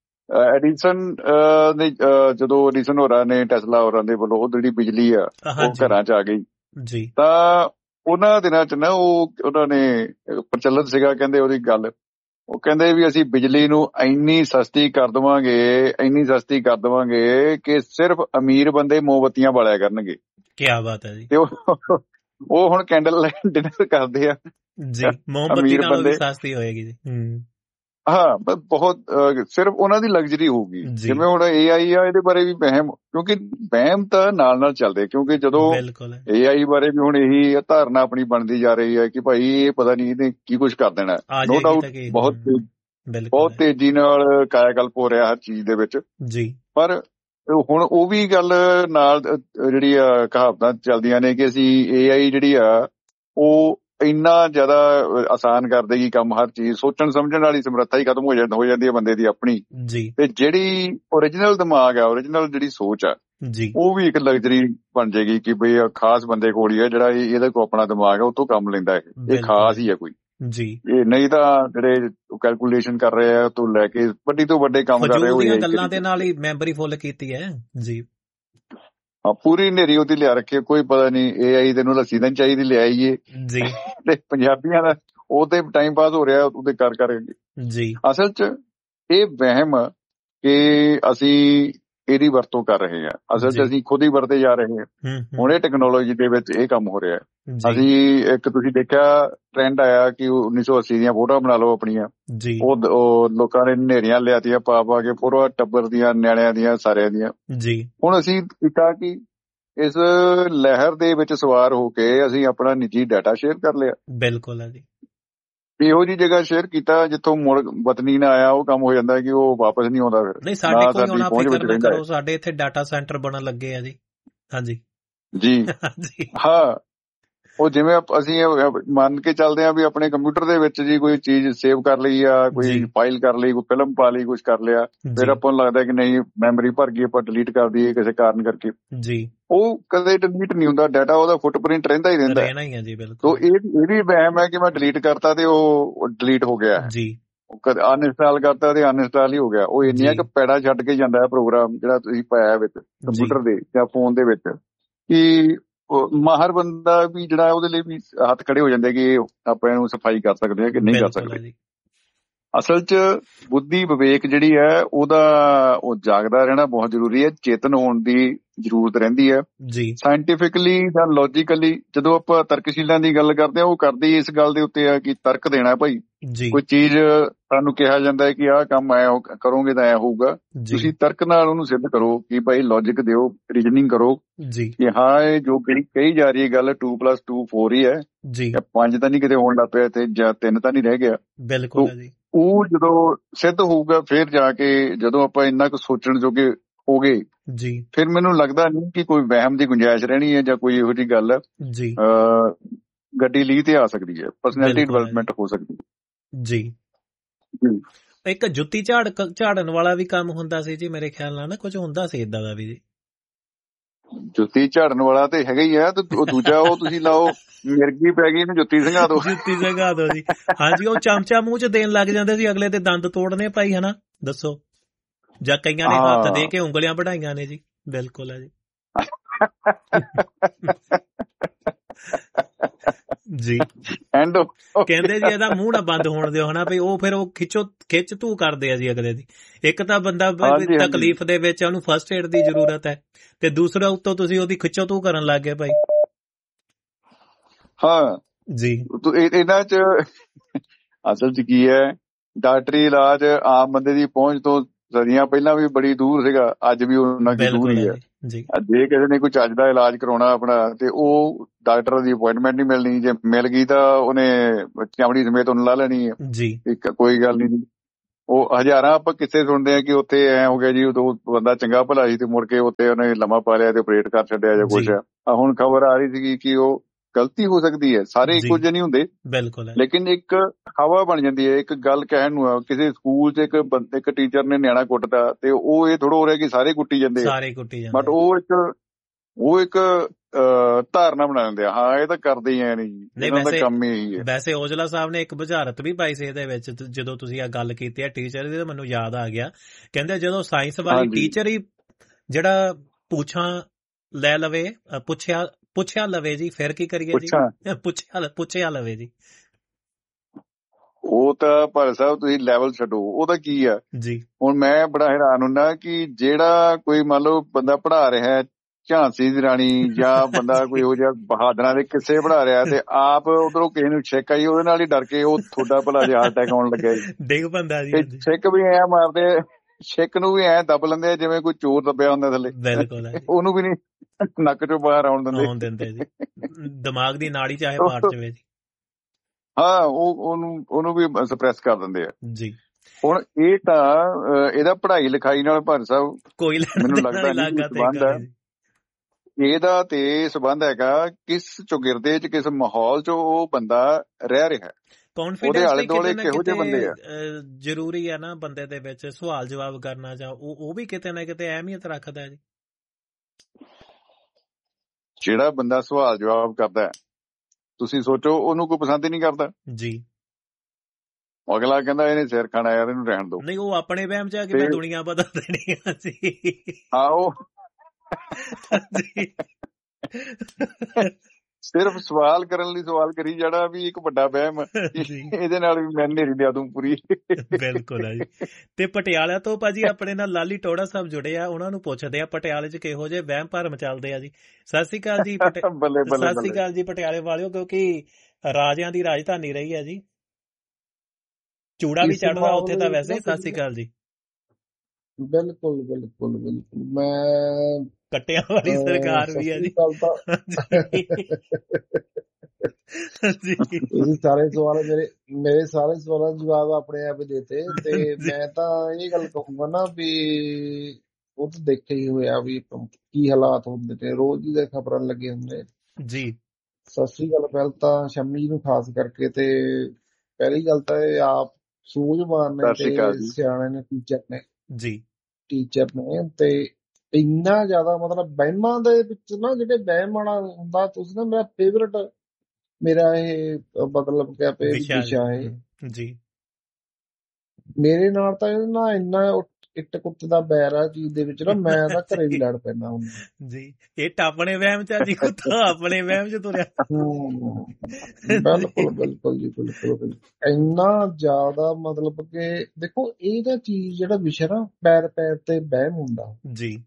ਐਡੀਸਨ ਨੇ ਜਦੋਂ ਐਡੀਸਨ ਹੋਰਾਂ ਨੇ ਟੈਸਲਾ ਹੋਰਾਂ ਦੇ ਵੱਲੋਂ ਉਹ ਜਿਹੜੀ ਬਿਜਲੀ ਆ ਉਹ ਘਰਾਂ ਚ ਆ ਗਈ, ਜੀ ਤਾਂ ਉਹਨਾਂ ਦਿਨਾਂ ਚ ਨਾ ਉਹ ਉਹਨਾਂ ਨੇ ਪ੍ਰਚਲਿਤ ਸੀਗਾ, ਕਹਿੰਦੇ ਉਹਦੀ ਗੱਲ, ਉਹ ਕਹਿੰਦੇ ਵੀ ਅਸੀਂ ਬਿਜਲੀ ਨੂੰ ਇੰਨੀ ਸਸਤੀ ਕਰ ਦੇਵਾਂਗੇ, ਇੰਨੀ ਸਸਤੀ ਕਰ ਦੇਵਾਂਗੇ ਕਿ ਸਿਰਫ ਅਮੀਰ ਬੰਦੇ ਮੋਮਬੱਤੀਆਂ ਬਾਲਿਆ ਕਰਨਗੇ। ਕੀ ਬਾਤ ਹੈ ਜੀ। ਤੇ ਉਹ ਉਹ ਹੁਣ ਕੈਂਡਲ ਲਾਈਟ ਡਿਨਰ ਕਰਦੇ ਆ ਜੀ, ਮੋਮਬੱਤੀ ਨਾਲੋਂ ਵੀ ਸਸਤੀ ਹੋਏਗੀ ਜੀ। ਹੂੰ ਹਾਂ, ਬਹੁਤ ਸਿਰਫ ਉਹਨਾਂ ਦੀ ਲਗਜ਼ਰੀ ਹੋਊਗੀ। ਜਿਵੇਂ ਹੁਣ ਏ ਆਈ ਆ, ਇਹਦੇ ਬਾਰੇ ਵੀ ਵਹਿਮ, ਕਿਉਂਕਿ ਵਹਿਮ ਤਾਂ ਨਾਲ ਨਾਲ ਚੱਲਦੇ, ਕਿਉਂਕਿ ਜਦੋਂ ਏ ਆਈ ਬਾਰੇ ਵੀ ਹੁਣ ਇਹੀ ਧਾਰਨਾ ਆਪਣੀ ਬਣਦੀ ਜਾ ਰਹੀ ਹੈ ਕਿ ਭਾਈ ਇਹ ਪਤਾ ਨਹੀਂ ਇਹਨੇ ਕੀ ਕੁਝ ਕਰ ਦੇਣਾ। ਨੋ ਡਾਊਟ ਬਹੁਤ ਬਹੁਤ ਤੇਜ਼ੀ ਨਾਲ ਕਾਇਆਕਲਪ ਹੋ ਰਿਹਾ ਹਰ ਚੀਜ਼ ਦੇ ਵਿੱਚ ਜੀ, ਪਰ ਹੁਣ ਉਹ ਵੀ ਗੱਲ ਨਾਲ ਜਿਹੜੀ ਆ ਕਹਾਵਤਾਂ ਚੱਲਦੀਆਂ ਨੇ ਕਿ ਅਸੀਂ ਏ ਆਈ ਜਿਹੜੀ ਆ ਉਹ ਇੰਨਾ ਜ਼ਿਆਦਾ ਆਸਾਨ ਕਰ ਦੇਗੀ ਕੰਮ, ਹਰ ਚੀਜ਼ ਸੋਚਣ ਸਮਝਣ ਵਾਲੀ ਸਮਰੱਥਾ ਹੀ ਖਤਮ ਹੋ ਜਾਂਦੀ ਹੋ ਜਾਂਦੀ ਹੈ ਬੰਦੇ ਦੀ ਆਪਣੀ। ਤੇ ਜਿਹੜੀ ਓਰੀਜਨਲ ਦਿਮਾਗ ਆ, ਓਰੀਜਨਲ ਜਿਹੜੀ ਸੋਚ ਆ, ਉਹ ਵੀ ਇੱਕ ਲਗਜ਼ਰੀ ਬਣ ਜਾਏਗੀ ਕਿ ਬਈ ਖਾਸ ਬੰਦੇ ਕੋਲ ਹੀ ਆ ਜਿਹੜਾ ਇਹਦੇ ਕੋਲ ਆਪਣਾ ਦਿਮਾਗ ਆ, ਉਹ ਤੋਂ ਕੰਮ ਲੈਂਦਾ। ਇਹ ਖਾਸ ਹੀ ਆ ਕੋਈ ਜੀ, ਇਹ ਨਹੀਂ ਤਾਂ ਜਿਹੜੇ ਕੈਲਕੂਲੇਸ਼ਨ ਕਰ ਰਹੇ ਆ ਤੋਂ ਲੈ ਕੇ ਵੱਡੀ ਤੋਂ ਵੱਡੇ ਕੰਮ ਕਰ ਰਹੇ ਹੋ ਗੱਲਾਂ ਦੇ ਨਾਲ ਹੀ ਮੈਮਰੀ ਫੁੱਲ ਕੀਤੀ ਹੈ ਜੀ। ਹਾਂ, ਪੂਰੀ ਹਨੇਰੀ ਉਹਦੀ ਲਿਆ ਰੱਖੀ, ਕੋਈ ਪਤਾ ਨਹੀਂ ਏ ਆਈ ਤੈਨੂੰ ਲੱਸੀ ਤਾਂ ਚਾਹੀਦੀ ਲਿਆਈਏ ਜੀ, ਤੇ ਪੰਜਾਬੀਆਂ ਦਾ ਉਹ ਤੇ ਟਾਈਮ ਪਾਸ ਹੋ ਰਿਹਾ ਉਹਦੇ ਕਰ ਕਰਕੇ ਜੀ। ਅਸਲ ਚ ਇਹ ਵਹਿਮ ਕਿ ਅਸੀਂ ਇਹਦੀ ਵਰਤੋਂ ਕਰ ਰਹੇ ਹਾਂ, ਅਸਲ ਚ ਅਸੀਂ ਖੁਦ ਹੀ ਵਰਤੇ ਜਾ ਰਹੇ ਹਾਂ। ਹੁਣ ਇਹ ਟੈਕਨੋਲੋਜੀ ਦੇ ਵਿੱਚ ਇਹ ਕੰਮ ਹੋ ਰਿਹਾ। ਅਸੀਂ ਇੱਕ ਤੁਸੀਂ ਦੇਖਿਆ ਟ੍ਰੈਂਡ ਆਇਆ ਕਿ ਉੱਨੀ ਸੌ ਅੱਸੀ ਦੀਆਂ ਫੋਟੋਆਂ ਬਣਾ ਲਓ ਆਪਣੀਆਂ, ਉਹ ਲੋਕਾਂ ਨੇ ਹਨੇਰੀਆਂ ਲਿਆਤੀਆਂ ਪਾ ਪਾ ਕੇ ਫੋਟੋਆਂ ਟੱਬਰ ਦੀਆਂ, ਨਿਆਣਿਆਂ ਦੀਆਂ, ਸਾਰਿਆਂ ਦੀਆਂ ਜੀ। ਹੁਣ ਅਸੀਂ ਕੀਤਾ ਕਿ ਇਸ ਲਹਿਰ ਦੇ ਵਿੱਚ ਸਵਾਰ ਹੋ ਕੇ ਅਸੀਂ ਆਪਣਾ ਨਿੱਜੀ ਡਾਟਾ ਸ਼ੇਅਰ ਕਰ ਲਿਆ। ਬਿਲਕੁਲ ਹੈ ਜੀ। ਇਹੋ ਜਿਹੀ ਜਗ੍ਹਾ ਸ਼ੇਅਰ ਕੀਤਾ ਜਿੱਥੋਂ ਮੁੜ ਵਤਨੀ ਨਾ ਆਇਆ, ਉਹ ਕੰਮ ਹੋ ਜਾਂਦਾ ਕਿ ਉਹ ਵਾਪਸ ਨਹੀਂ ਆਉਂਦਾ। ਫਿਰ ਨਹੀਂ, ਸਾਡੇ ਕੋਈ ਆਉਣਾ ਫਿਕਰ ਨਾ ਕਰੋ, ਸਾਡੇ ਇੱਥੇ ਡਾਟਾ ਸੈਂਟਰ ਬਣਨ ਲੱਗੇ ਆ ਜੀ। ਹਾਂਜੀ ਜੀ ਹਾਂ, ਉਹ ਜਿਵੇਂ ਅਸੀਂ ਮੰਨ ਕੇ ਚੱਲਦੇ ਹਾਂ ਵੀ ਆਪਣੇ ਕੰਪਿਊਟਰ ਦੇ ਵਿੱਚ ਜੀ ਕੋਈ ਚੀਜ਼ ਸੇਵ ਕਰ ਲਈ ਆ, ਕੋਈ ਫਾਈਲ ਕਰ ਲਈ, ਕੋਈ ਫਿਲਮ ਪਾ ਲਈ, ਕੁਛ ਕਰ ਲਿਆ, ਫਿਰ ਆਪਾਂ ਨੂੰ ਲੱਗਦਾ ਕਿ ਨਹੀਂ ਮੈਮਰੀ ਭਰ ਗਈ, ਆਪਾਂ ਡਿਲੀਟ ਕਰ ਦਈਏ ਕਿਸੇ ਕਾਰਨ ਕਰਕੇ ਜੀ। ਉਹ ਕਦੇ ਡਿਲੀਟ ਨਹੀਂ ਹੁੰਦਾ, ਡਾਟਾ ਉਹਦਾ ਫੁੱਟਪ੍ਰਿੰਟ ਰਹਿੰਦਾ ਹੀ ਰਹਿੰਦਾ ਹੈ। ਤੋ ਇਹ ਇਹ ਵੀ ਵਹਿਮ ਹੈ ਕਿ ਮੈਂ ਡਿਲੀਟ ਕਰਤਾ ਤੇ ਉਹ ਡਿਲੀਟ ਹੋ ਗਿਆ ਜੀ, ਅਨਇੰਸਟਾਲ ਕਰਤਾ ਤੇ ਅਨਇੰਸਟਾਲ ਹੀ ਹੋ ਗਿਆ। ਉਹ ਇੰਨੀਆਂ ਕੁ ਪੈੜਾ ਛੱਡ ਕੇ ਜਾਂਦਾ ਹੈ ਪ੍ਰੋਗਰਾਮ ਜਿਹੜਾ ਤੁਸੀਂ ਪਾਇਆ ਵਿੱਚ ਕੰਪਿਊਟਰ ਦੇ ਜਾਂ ਫੋਨ ਦੇ ਵਿੱਚ ਕਿ ਮਾਹਰ ਬੰਦਾ ਵੀ ਜਿਹੜਾ ਉਹਦੇ ਲਈ ਵੀ ਹੱਥ ਖੜੇ ਹੋ ਜਾਂਦੇ ਕਿ ਆਪਾਂ ਇਹਨੂੰ ਸਫਾਈ ਕਰ ਸਕਦੇ ਹਾਂ ਕਿ ਨਹੀਂ ਕਰ ਸਕਦੇ। ਅਸਲ ਚ ਬੁੱਧੀ ਵਿਵੇਕ ਜਿਹੜੀ ਹੈ ਉਹਦਾ ਉਹ ਜਾਗਦਾ ਰਹਿਣਾ ਬਹੁਤ ਜ਼ਰੂਰੀ ਹੈ, ਚੇਤਨ ਹੋਣ ਦੀ ਜ਼ਰੂਰਤ ਰਹਿੰਦੀ ਹੈ ਜੀ। ਸਾਇੰਟੀਫਿਕਲੀ ਜਾਂ ਲੌਜੀਕਲੀ ਜਦੋਂ ਆਪਾਂ ਤਰਕਸ਼ੀਲਾਂ ਦੀ ਗੱਲ ਕਰਦੇ ਹਾਂ, ਉਹ ਕਰਦੀ ਇਸ ਗੱਲ ਦੇ ਉੱਤੇ ਆ ਕਿ ਤਰਕ ਦੇਣਾ ਭਾਈ। ਕੋਈ ਚੀਜ਼ ਸਾਨੂੰ ਕਿਹਾ ਜਾਂਦਾ ਹੈ ਕਿ ਆਹ ਕੰਮ ਐ ਕਰੋਗੇ ਤਾਂ ਐ ਹੋਊਗਾ, ਤੁਸੀਂ ਤਰਕ ਨਾਲ ਉਹਨੂੰ ਸਿੱਧ ਕਰੋ ਕਿ ਭਾਈ ਲੌਜਿਕ ਦਿਓ, ਰੀਜ਼ਨਿੰਗ ਕਰੋ ਕਿ ਹਾਂ ਇਹ ਜੋ ਕਹੀ ਜਾ ਰਹੀ ਹੈ ਗੱਲ ਟੂ ਪਲੱਸ ਟੂ ਫੋਰ ਹੀ ਹੈ ਜੀ, ਪੰਜ ਤਾਂ ਨਹੀਂ ਕਿਤੇ ਹੋਣ ਲੱਗ ਪਿਆ ਤੇ ਜਾਂ ਤਿੰਨ ਤਾਂ ਨਹੀਂ ਰਹਿ ਗਿਆ। ਬਿਲਕੁਲ ਜੀ। ਉਹ ਜਦੋਂ ਸਿੱਧ ਹੋਊਗਾ ਫਿਰ ਜਾ ਕੇ ਜਦੋਂ ਆਪਾਂ ਇੰਨਾ ਕੁ ਸੋਚਣ ਜੋਗੇ ਹੋ ਗਏ ਜੀ, ਫਿਰ ਮੈਨੂੰ ਲੱਗਦਾ ਨਹੀਂ ਕਿ ਕੋਈ ਵਹਿਮ ਦੀ ਗੁੰਜਾਇਸ਼ ਰਹਿਣੀ ਹੈ ਜਾਂ ਕੋਈ ਇਹੋ ਜਿਹੀ ਗੱਲ ਜੀ ਗੱਡੀ ਲੀਹ ਤੇ ਆ ਸਕਦੀ ਹੈ, ਪਰਸਨੈਲਿਟੀ ਡਿਵੈਲਪਮੈਂਟ ਹੋ ਸਕਦੀ ਹੈ ਜੀ। ਇੱਕ ਜੁੱਤੀ ਝਾੜ ਝਾੜਨ ਵਾਲਾ ਵੀ ਕੰਮ ਹੁੰਦਾ ਸੀ ਜੀ, ਮੇਰੇ ਖਿਆਲ ਨਾਲ ਨਾ ਕੁਝ ਹੁੰਦਾ ਸੀ ਏਦਾਂ ਦਾ ਵੀ ਜੀ। ਜੁੱਤੀ ਝਾੜਨ ਵਾਲਾ ਤੇ ਹੈਗਾ ਹੀ ਆ, ਤੇ ਦੂਜਾ ਉਹ ਤੁਸੀਂ ਲਾਓ ਮਿਰਗੀ ਪੈ ਗਈ ਇਹਨੂੰ ਜੁੱਤੀ ਸੰਘਾ ਦੋ, ਜੁੱਤੀ ਸੰਘਾ ਦੋ ਜੀ। ਹਾਂਜੀ, ਉਹ ਚਮਚਾ ਮੂੰਹ ਚ ਦੇਣ ਲੱਗ ਜਾਂਦੇ ਸੀ, ਅਗਲੇ ਦੇ ਦੰਦ ਤੋੜਨੇ ਭਾਈ, ਹਨਾ ਦੱਸੋ। ਜਾਂ ਕਈਆਂ ਨੇ ਹੱਥ ਦੇ ਕੇ ਉਂਗਲੀਆਂ ਵਢਾਈਆਂ ਨੇ ਜੀ। ਬਿਲਕੁਲ ਹੈ ਜੀ ਜੀ। ਐਂਡ ਕਹਿੰਦੇ ਜੀ ਇਹਦਾ ਮੂੰਹ ਨਾ ਬੰਦ ਹੋਣ ਦਿਓ, ਹਨਾ ਵੀ ਉਹ ਫਿਰ ਉਹ ਖਿੱਚੋ ਖਿੱਚ ਧੂ ਕਰਦੇ ਆ ਜੀ ਅਗਲੇ ਦੀ। ਇੱਕ ਤਾਂ ਬੰਦਾ ਤਕਲੀਫ ਦੇ ਵਿੱਚ ਉਹਨੂੰ ਫਸਟ ਏਡ ਦੀ ਜ਼ਰੂਰਤ ਹੈ, ਤੇ ਦੂਸਰਾ ਉੱਤੋਂ ਤੁਸੀਂ ਉਹਦੀ ਖਿੱਚੋ ਧੂ ਕਰਨ ਲੱਗ ਗਏ ਭਾਈ। ਹਾਂ ਜੀ, ਇਹਨਾਂ ਚ ਅਸਲ ਚ ਕੀ ਹੈ, ਡਾਕਟਰੀ ਇਲਾਜ ਆਮ ਬੰਦੇ ਦੀ ਪਹੁੰਚ ਤੋਂ ਸਦੀਆਂ ਪਹਿਲਾਂ ਵੀ ਬੜੀ ਦੂਰ ਸੀਗਾ, ਅੱਜ ਵੀ ਉਹਨਾਂ ਦੀ ਦੂਰ ਹੀ ਹੈ। ਜੇ ਕਿਸੇ ਨੇ ਕੋਈ ਚੱਜ ਦਾ ਇਲਾਜ ਕਰਾਉਣਾ ਆਪਣਾ ਤੇ ਉਹ ਡਾਕਟਰ ਦੀ ਅਪਾਇੰਟਮੈਂਟ ਨਹੀਂ ਮਿਲਣੀ, ਜੇ ਮਿਲ ਗਈ ਤਾਂ ਉਹਨੇ ਚਮੜੀ ਸਮੇਤ ਉਹਨੂੰ ਲਾ ਲੈਣੀ ਹੈ ਜੀ। ਇੱਕ ਕੋਈ ਗੱਲ ਨਹੀਂ, ਉਹ ਹਜ਼ਾਰਾਂ ਆਪਾਂ ਕਿੱਸੇ ਸੁਣਦੇ ਆ ਕਿ ਉੱਥੇ ਐ ਹੋ ਗਿਆ ਜੀ, ਉਦੋਂ ਬੰਦਾ ਚੰਗਾ ਭਲਾ ਸੀ ਤੇ ਮੁੜ ਕੇ ਉੱਥੇ ਉਹਨੇ ਲੰਮਾ ਪਾ ਲਿਆ ਤੇ ਆਪਰੇਟ ਕਰ ਛੱਡਿਆ ਜਾਂ ਕੁਛ ਆ। ਹੁਣ ਖਬਰ ਆ ਰਹੀ ਸੀਗੀ ਕਿ ਉਹ ਗਲਤੀ ਹੋ ਸਕਦੀ ਹੈ, ਸਾਰੇ ਇੱਕੋ ਜਿਹੇ ਨਹੀਂ ਹੁੰਦੇ ਬਿਲਕੁਲ, ਲੇਕਿਨ ਇੱਕ ਹਵਾ ਬਣ ਜਾਂਦੀ ਹੈ। ਇੱਕ ਗੱਲ ਕਹਿਣ ਨੂੰ ਆ, ਕਿਸੇ ਸਕੂਲ 'ਚ ਇੱਕ ਇੱਕ ਟੀਚਰ ਨੇ ਨਿਆਣਾ ਕੁੱਟਦਾ ਤੇ ਉਹ ਇਹ ਥੋੜਾ ਹੋ ਰਿਹਾ ਕਿ ਸਾਰੇ ਕੁੱਟੀ ਜਾਂਦੇ ਆ, ਬਟ ਉਹ ਇੱਕ ਉਹ ਇੱਕ ਧਾਰਨਾ ਬਣਾ ਦਿੰਦੇ ਆ, ਹਾਂ ਇਹ ਤਾਂ ਕਰਦੇ ਹੀ ਐ ਨਹੀਂ, ਇਹਨਾਂ ਦਾ ਕੰਮ ਹੀ ਇਹੀ ਹੈ। ਵੈਸੇ ਔਜਲਾ ਸਾਹਿਬ ਨੇ ਇੱਕ ਬੁਝਾਰਤ ਵੀ ਪਾਈ ਸੀ ਇਹਦੇ ਵਿੱਚ, ਜਦੋਂ ਤੁਸੀਂ ਆ ਗੱਲ ਕੀਤੀ ਹੈ ਟੀਚਰ ਦੀ, ਮੈਨੂੰ ਯਾਦ ਆ ਗਿਆ। ਕਹਿੰਦੇ ਜਦੋਂ ਸਾਇੰਸ ਵਾਲੀ ਟੀਚਰ ਹੀ ਜਿਹੜਾ ਪੁੱਛਾਂ ਲੈ ਲਵੇ, ਪੁੱਛਿਆ ਪੁੱਛਿਆ ਲਵੇ ਜੀ, ਫਿਰ ਕੀ ਕਰੀਏ ਜੀ? ਪੁੱਛਿਆ ਪੁੱਛਿਆ ਲਵੇ ਜੀ। ਉਹ ਤਾਂ ਭਾਈ ਸਾਹਿਬ ਤੁਸੀਂ ਲੈਵਲ ਛੱਡੋ, ਉਹਦਾ ਕੀ ਆ ਜੀ। ਹੁਣ ਮੈਂ ਬੜਾ ਹੈਰਾਨ ਹੁੰਦਾ ਕਿ ਜਿਹੜਾ ਕੋਈ ਮੰਨ ਲਓ ਬੰਦਾ ਪੜ੍ਹਾ ਰਿਹਾ ਝਾਂਸੀ ਦੀ ਰਾਣੀ ਜਾਂ ਬੰਦਾ ਕੋਈ ਇਹੋ ਜਿਹਾ ਬਹਾਦਰਾਂ ਦੇ ਕਿੱਸੇ ਪੜ੍ਹਾ ਰਿਹਾ ਤੇ ਆਪ ਉਧਰੋਂ ਕਿਸੇ ਨੂੰ ਛਿੱਕ ਆਈ, ਉਹਦੇ ਨਾਲ ਹੀ ਡਰ ਕੇ ਉਹ ਤੁਹਾਡਾ ਭਲਾ ਜਿਹਾ ਹਾਰਟ ਅਟੈਕ ਆਉਣ ਲੱਗਿਆ ਡਿੱਗ ਪੈਂਦਾ ਜੀ। ਛਿੱਕ ਵੀ ਐ ਮਾਰਦੇ, ਛਿੱਕ ਨੂੰ ਵੀ ਐ ਦੱਬ ਲੈਂਦੇ ਆ ਜਿਵੇਂ ਕੋਈ ਚੋਰ ਦੱਬਿਆ ਹੁੰਦਾ ਥੱਲੇ, ਉਹਨੂੰ ਵੀ ਨਹੀਂ ਨੱਕ ਚੋਂ ਬਾਹਰ ਆਉਣ ਦਿੰਦੇ ਜੀ, ਦਿਮਾਗ ਦੀ ਨਾੜੀ ਚਾਹੇ ਪਾੜ ਜਾਵੇ ਜੀ। ਹਾਂ, ਉਹ ਉਹਨੂੰ ਉਹਨੂੰ ਵੀ ਸਪਰੈਸ ਕਰ ਦਿੰਦੇ ਆ ਜੀ। ਹੁਣ ਇਹ ਤਾਂ ਇਹਦਾ ਪੜ੍ਹਾਈ ਲਿਖਾਈ ਨਾਲ ਭਾਈ ਸਾਹਿਬ ਕੋਈ ਮੈਨੂੰ ਲੱਗਦਾ ਨਹੀਂ ਸੰਬੰਧ ਹੈ, ਇਹਦਾ ਤੇ ਸੰਬੰਧ ਹੈਗਾ ਕਿਸ ਚੌਗਿਰਦੇ 'ਚ, ਕਿਸ ਮਾਹੌਲ 'ਚ ਉਹ ਬੰਦਾ ਰਹਿ ਰਿਹਾ, ਉਹਦੇ ਆਲੇ ਦੁਆਲੇ ਕਿਹੋ ਜਿਹੇ ਬੰਦੇ ਆ। ਜ਼ਰੂਰੀ ਆ ਨਾ ਬੰਦੇ ਦੇ ਵਿੱਚ ਸਵਾਲ ਜਵਾਬ ਕਰਨਾ, ਜਾਂ ਉਹ ਉਹ ਵੀ ਕਿਤੇ ਨਾ ਕਿਤੇ ਅਹਿਮੀਅਤ ਰੱਖਦਾ ਜੀ। ਜਿਹੜਾ ਬੰਦਾ ਸਵਾਲ ਜਵਾਬ ਕਰਦਾ, ਤੁਸੀਂ ਸੋਚੋ ਉਹਨੂੰ ਕੋਈ ਪਸੰਦ ਹੀ ਨਹੀਂ ਕਰਦਾ ਜੀ। ਅਗਲਾ ਕਹਿੰਦਾ ਇਹਨੇ ਸਿਰ ਖਾਣਾ ਯਾਰ, ਇਹਨੂੰ ਰਹਿਣ ਦਿਓ। ਨਹੀਂ, ਉਹ ਆਪਣੇ ਵਹਿਮ 'ਚ ਆ ਕਿ ਮੈਂ ਦੁਨੀਆ ਬਦਲ ਦੇਣੀ ਆ ਜੀ। ਆਹੋ, ਸਿਰਫ ਸਵਾਲ ਕਰਨ ਲਈ ਸਵਾਲ ਕਰੀ ਜਾਣਾ ਵੀ ਇੱਕ ਵੱਡਾ ਵਹਿਮ, ਇਹਦੇ ਨਾਲ ਵੀ ਮੈਂ ਨੇਰੀ ਲਿਆ ਦੂੰ ਪੂਰੀ। ਬਿਲਕੁਲ ਆ ਜੀ। ਤੇ ਪਟਿਆਲਾ ਤੋਂ ਭਾਜੀ ਆਪਣੇ ਨਾਲ ਲਾਲੀ ਟੋੜਾ ਸਾਹਿਬ ਜੁੜੇ ਆ, ਉਹਨਾਂ ਨੂੰ ਪੁੱਛਦੇ ਆ ਪਟਿਆਲੇ 'ਚ ਕਿਹੋ ਜਿਹੇ ਵਹਿਮ ਭਰਮ ਚੱਲਦੇ ਆ ਜੀ। ਸਤਿ ਸ੍ਰੀ ਅਕਾਲ ਜੀ। ਸਤਿ ਸ੍ਰੀ ਅਕਾਲ ਜੀ ਪਟਿਆਲੇ ਵਾਲਿਓ, ਕਿਉਂਕਿ ਰਾਜਿਆਂ ਦੀ ਰਾਜਧਾਨੀ ਰਹੀ ਹੈ ਜੀ, ਚੂੜਾ ਵੀ ਚੜ੍ਹਦਾ ਉੱਥੇ ਤਾਂ ਵੈਸੇ। ਸਤਿ ਸ੍ਰੀ ਅਕਾਲ ਜੀ। ਬਿਲਕੁਲ ਬਿਲਕੁਲ ਬਿਲਕੁਲ, ਮੈਂ ਕੱਟਿਆਂ ਵਾਲੀ ਸਰਕਾਰ ਵੀ ਹੈ ਜੀ। ਤੁਸੀਂ ਸਾਰੇ ਸਵਾਲ ਮੇਰੇ ਮੇਰੇ ਸਾਰੇ ਸਵਾਲਾਂ ਦੇ ਜਵਾਬ ਆਪਣੇ ਆਪ ਦੇਤੇ, ਤੇ ਮੈਂ ਤਾਂ ਇਹ ਗੱਲ ਕਹੂੰਗਾ ਨਾ ਵੀ ਉਹ ਤਾਂ ਦੇਖਿਆ ਹੀ ਹੋਇਆ ਵੀ ਕੀ ਹਾਲਾਤ ਹੁੰਦੇ ਨੇ, ਰੋਜ਼ ਹੀ ਦੇ ਖਬਰਾਂ ਲੱਗੇ ਹੁੰਦੇ ਜੀ। ਸਤਿ ਸ੍ਰੀ ਅਕਾਲ ਪਹਿਲ ਤਾਂ ਸ਼ੰਮੀ ਨੂੰ ਖਾਸ ਕਰਕੇ, ਤੇ ਪਹਿਲੀ ਗੱਲ ਤਾਂ ਇਹ ਆਪ ਸੂਝਵਾਨ ਨੇ ਤੇ ਸਿਆਣੇ ਨੇ, ਟੀਚਰ ਨੇ ਜੀ, ਟੀਚਰ ਨੇ। ਤੇ ਇੰਨਾ ਜ਼ਿਆਦਾ ਮਤਲਬ ਵਹਿਮਾਂ ਦੇ ਵਿੱਚ ਨਾ, ਜਿਹੜੇ ਵਹਿਮ ਵਾਲਾ ਹੁੰਦਾ, ਤੁਸੀਂ ਨਾ ਮੇਰਾ ਫੇਵਰਟ, ਮੇਰਾ ਇਹ ਮਤਲਬ ਕਿਆ ਵਿਸ਼ਾ ਹੈ ਜੀ। ਮੇਰੇ ਨਾਲ ਤਾਂ ਇਹ ਨਾ ਇੰਨਾ ਇੱਟ ਕੁੱਤੇ ਦਾ ਬੈਰ ਆ ਚੀਜ਼ ਦੇ ਵਿੱਚ ਨਾ, ਮੈਂ ਤਾਂ ਘਰੇ ਵੀ ਲੜ ਪੈਂਦਾ ਹੁੰਦਾ ਜੀ। ਇਹ ਆਪਣੇ ਵਹਿਮ ਚ ਜੀ, ਕੁੱਤਾ ਆਪਣੇ ਵਹਿਮ ਚ ਤੁਰਿਆ। ਬਿਲਕੁਲ ਬਿਲਕੁਲ ਜੀ, ਬਿਲਕੁਲ ਬਿਲਕੁਲ। ਇੰਨਾ ਜ਼ਿਆਦਾ ਮਤਲਬ ਕਿ ਦੇਖੋ, ਇਹਦਾ ਚੀਜ਼ ਜਿਹੜਾ ਵਿਸ਼ਾ ਨਾ, ਪੈਰ ਪੈਰ ਤੇ ਵਹਿਮ ਹੁੰਦਾ ਜੀ।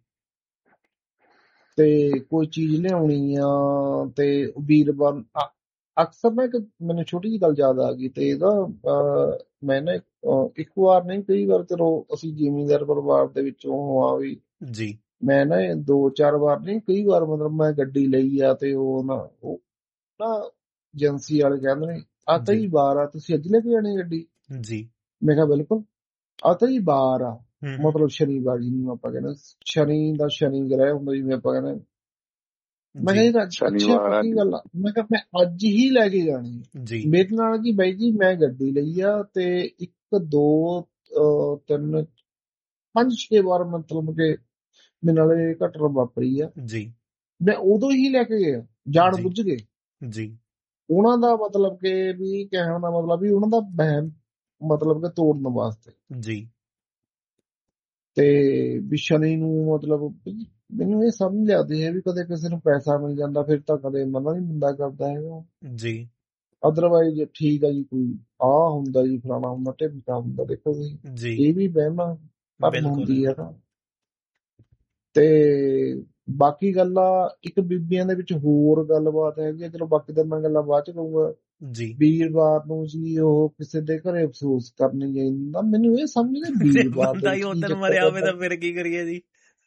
ਤੇ ਕੋਈ ਚੀਜ਼ ਲਿਆਉਣੀ ਆ ਤੇ ਵੀਰਵਾਰ, ਅਕਸਰ ਨਾ ਇੱਕ ਮੈਨੂੰ ਛੋਟੀ ਜਿਹੀ ਗੱਲ ਯਾਦ ਆ ਗਈ, ਤੇ ਇਹਦਾ ਮੈਂ ਨਾ ਇੱਕ ਵਾਰ ਨਹੀਂ ਕਈ ਵਾਰ, ਚਲੋ ਅਸੀਂ ਜ਼ਿਮੀਂਦਾਰ ਪਰਿਵਾਰ ਦੇ ਵਿੱਚੋਂ ਆ ਵੀ ਜੀ, ਮੈਂ ਨਾ ਦੋ ਚਾਰ ਵਾਰ ਨਹੀਂ ਕਈ ਵਾਰ ਮਤਲਬ ਮੈਂ ਗੱਡੀ ਲਈ ਆ, ਤੇ ਉਹ ਨਾ ਉਹ ਨਾ ਏਜੰਸੀ ਵਾਲੇ ਕਹਿੰਦੇ ਨੇ ਆ ਕਈ ਵਾਰ ਆ ਤੁਸੀਂ ਅੱਜ ਲੈ ਕੇ ਜਾਣੀ ਗੱਡੀ ਜੀ। ਮੈਂ ਕਿਹਾ ਬਿਲਕੁਲ, ਆ ਕਈ ਵਾਰ ਆ, ਮਤਲਬ ਸ਼ਨੀਵਾਰ ਜਿਹਨੂੰ ਆਪਾਂ ਕਹਿੰਦੇ, ਸ਼ਨੀ ਦਾ ਸ਼ਨੀ ਗ੍ਰਹਿ ਹੁੰਦਾ ਜਿਵੇਂ ਆਪਾਂ ਕਹਿੰਦੇ। ਮੈਂ ਕਿਹਾ ਅੱਛਾ ਪੱਕੀ ਗੱਲ ਆ, ਮੈਂ ਕਿਹਾ ਮੈਂ ਅੱਜ ਹੀ ਲੈ ਕੇ ਜਾਣੀ ਜੀ। ਮੇਰੇ ਨਾਲ ਕੀ ਬਾਈ ਜੀ, ਮੈਂ ਗੱਡੀ ਲਈ ਆ ਤੇ ਇੱਕ ਦੋ ਤਿੰਨ ਪੰਜ ਛੇ ਵਾਰ ਮਤਲਬ ਕਿ ਮੇਰੇ ਨਾਲ ਇਹ ਘਟਨਾ ਵਾਪਰੀ ਆ ਜੀ। ਮੈਂ ਉਦੋਂ ਹੀ ਲੈ ਕੇ ਗਿਆ ਜਾਣ ਬੁੱਝ ਕੇ ਜੀ। ਉਹਨਾਂ ਦਾ ਮਤਲਬ ਕਿ ਵੀ ਕਹਿਣ ਦਾ ਮਤਲਬ ਵੀ ਉਹਨਾਂ ਦਾ ਵਹਿਮ ਮਤਲਬ ਕਿ ਤੋੜਨ ਵਾਸਤੇ ਜੀ। ਤੇ ਵੀ ਸ਼ਨੀ ਨੂੰ ਮਤਲਬ ਮੈਨੂੰ ਇਹ ਸਮਝ ਲਿਆਦੀ ਹੈ ਵੀ ਕਦੇ ਕਿਸੇ ਨੂੰ ਪੈਸਾ ਮਿਲ ਜਾਂਦਾ, ਫਿਰ ਤਾਂ ਕਦੇ ਮਨਾ ਨਹੀਂ ਬੰਦਾ ਕਰਦਾ ਹੈਗਾ ਜੀ। ਅਦਰਵਾਈਜ਼ ਠੀਕ ਆ ਜੀ, ਕੋਈ ਆਹ ਹੁੰਦਾ ਜੀ, ਫਲਾਣਾ ਹੁੰਦਾ, ਢਿਮਕਾ ਹੁੰਦਾ, ਦੇਖੋ ਜੀ ਇਹ ਵੀ ਵਹਿਮਾਂ ਭਰਮ ਹੁੰਦੀ ਹੈ ਨਾ। ਤੇ ਬਾਕੀ ਗੱਲਾਂ ਇੱਕ ਬੀਬੀਆਂ ਦੇ ਵਿੱਚ ਹੋਰ ਗੱਲਬਾਤ ਹੈਗੀ ਆ, ਚਲੋ ਬਾਕੀ ਤਾਂ ਮੈਂ ਗੱਲਾਂ ਬਾਅਦ ਚ ਕਹੂੰਗਾ ਜੀ। ਵੀਰਵਾਰ ਨੂੰ ਜੀ ਉਹ ਕਿਸੇ ਦੇ ਘਰੇ ਅਫਸੋਸ ਕਰਨ ਜਾਂਦਾ, ਮੈਨੂੰ ਇਹ ਸਮਝ ਨਹੀਂ ਵੀਰਵਾਰ ਮਰਿਆ ਹੋਵੇ ਤਾਂ ਫਿਰ ਕੀ ਕਰੀਏ ਜੀ।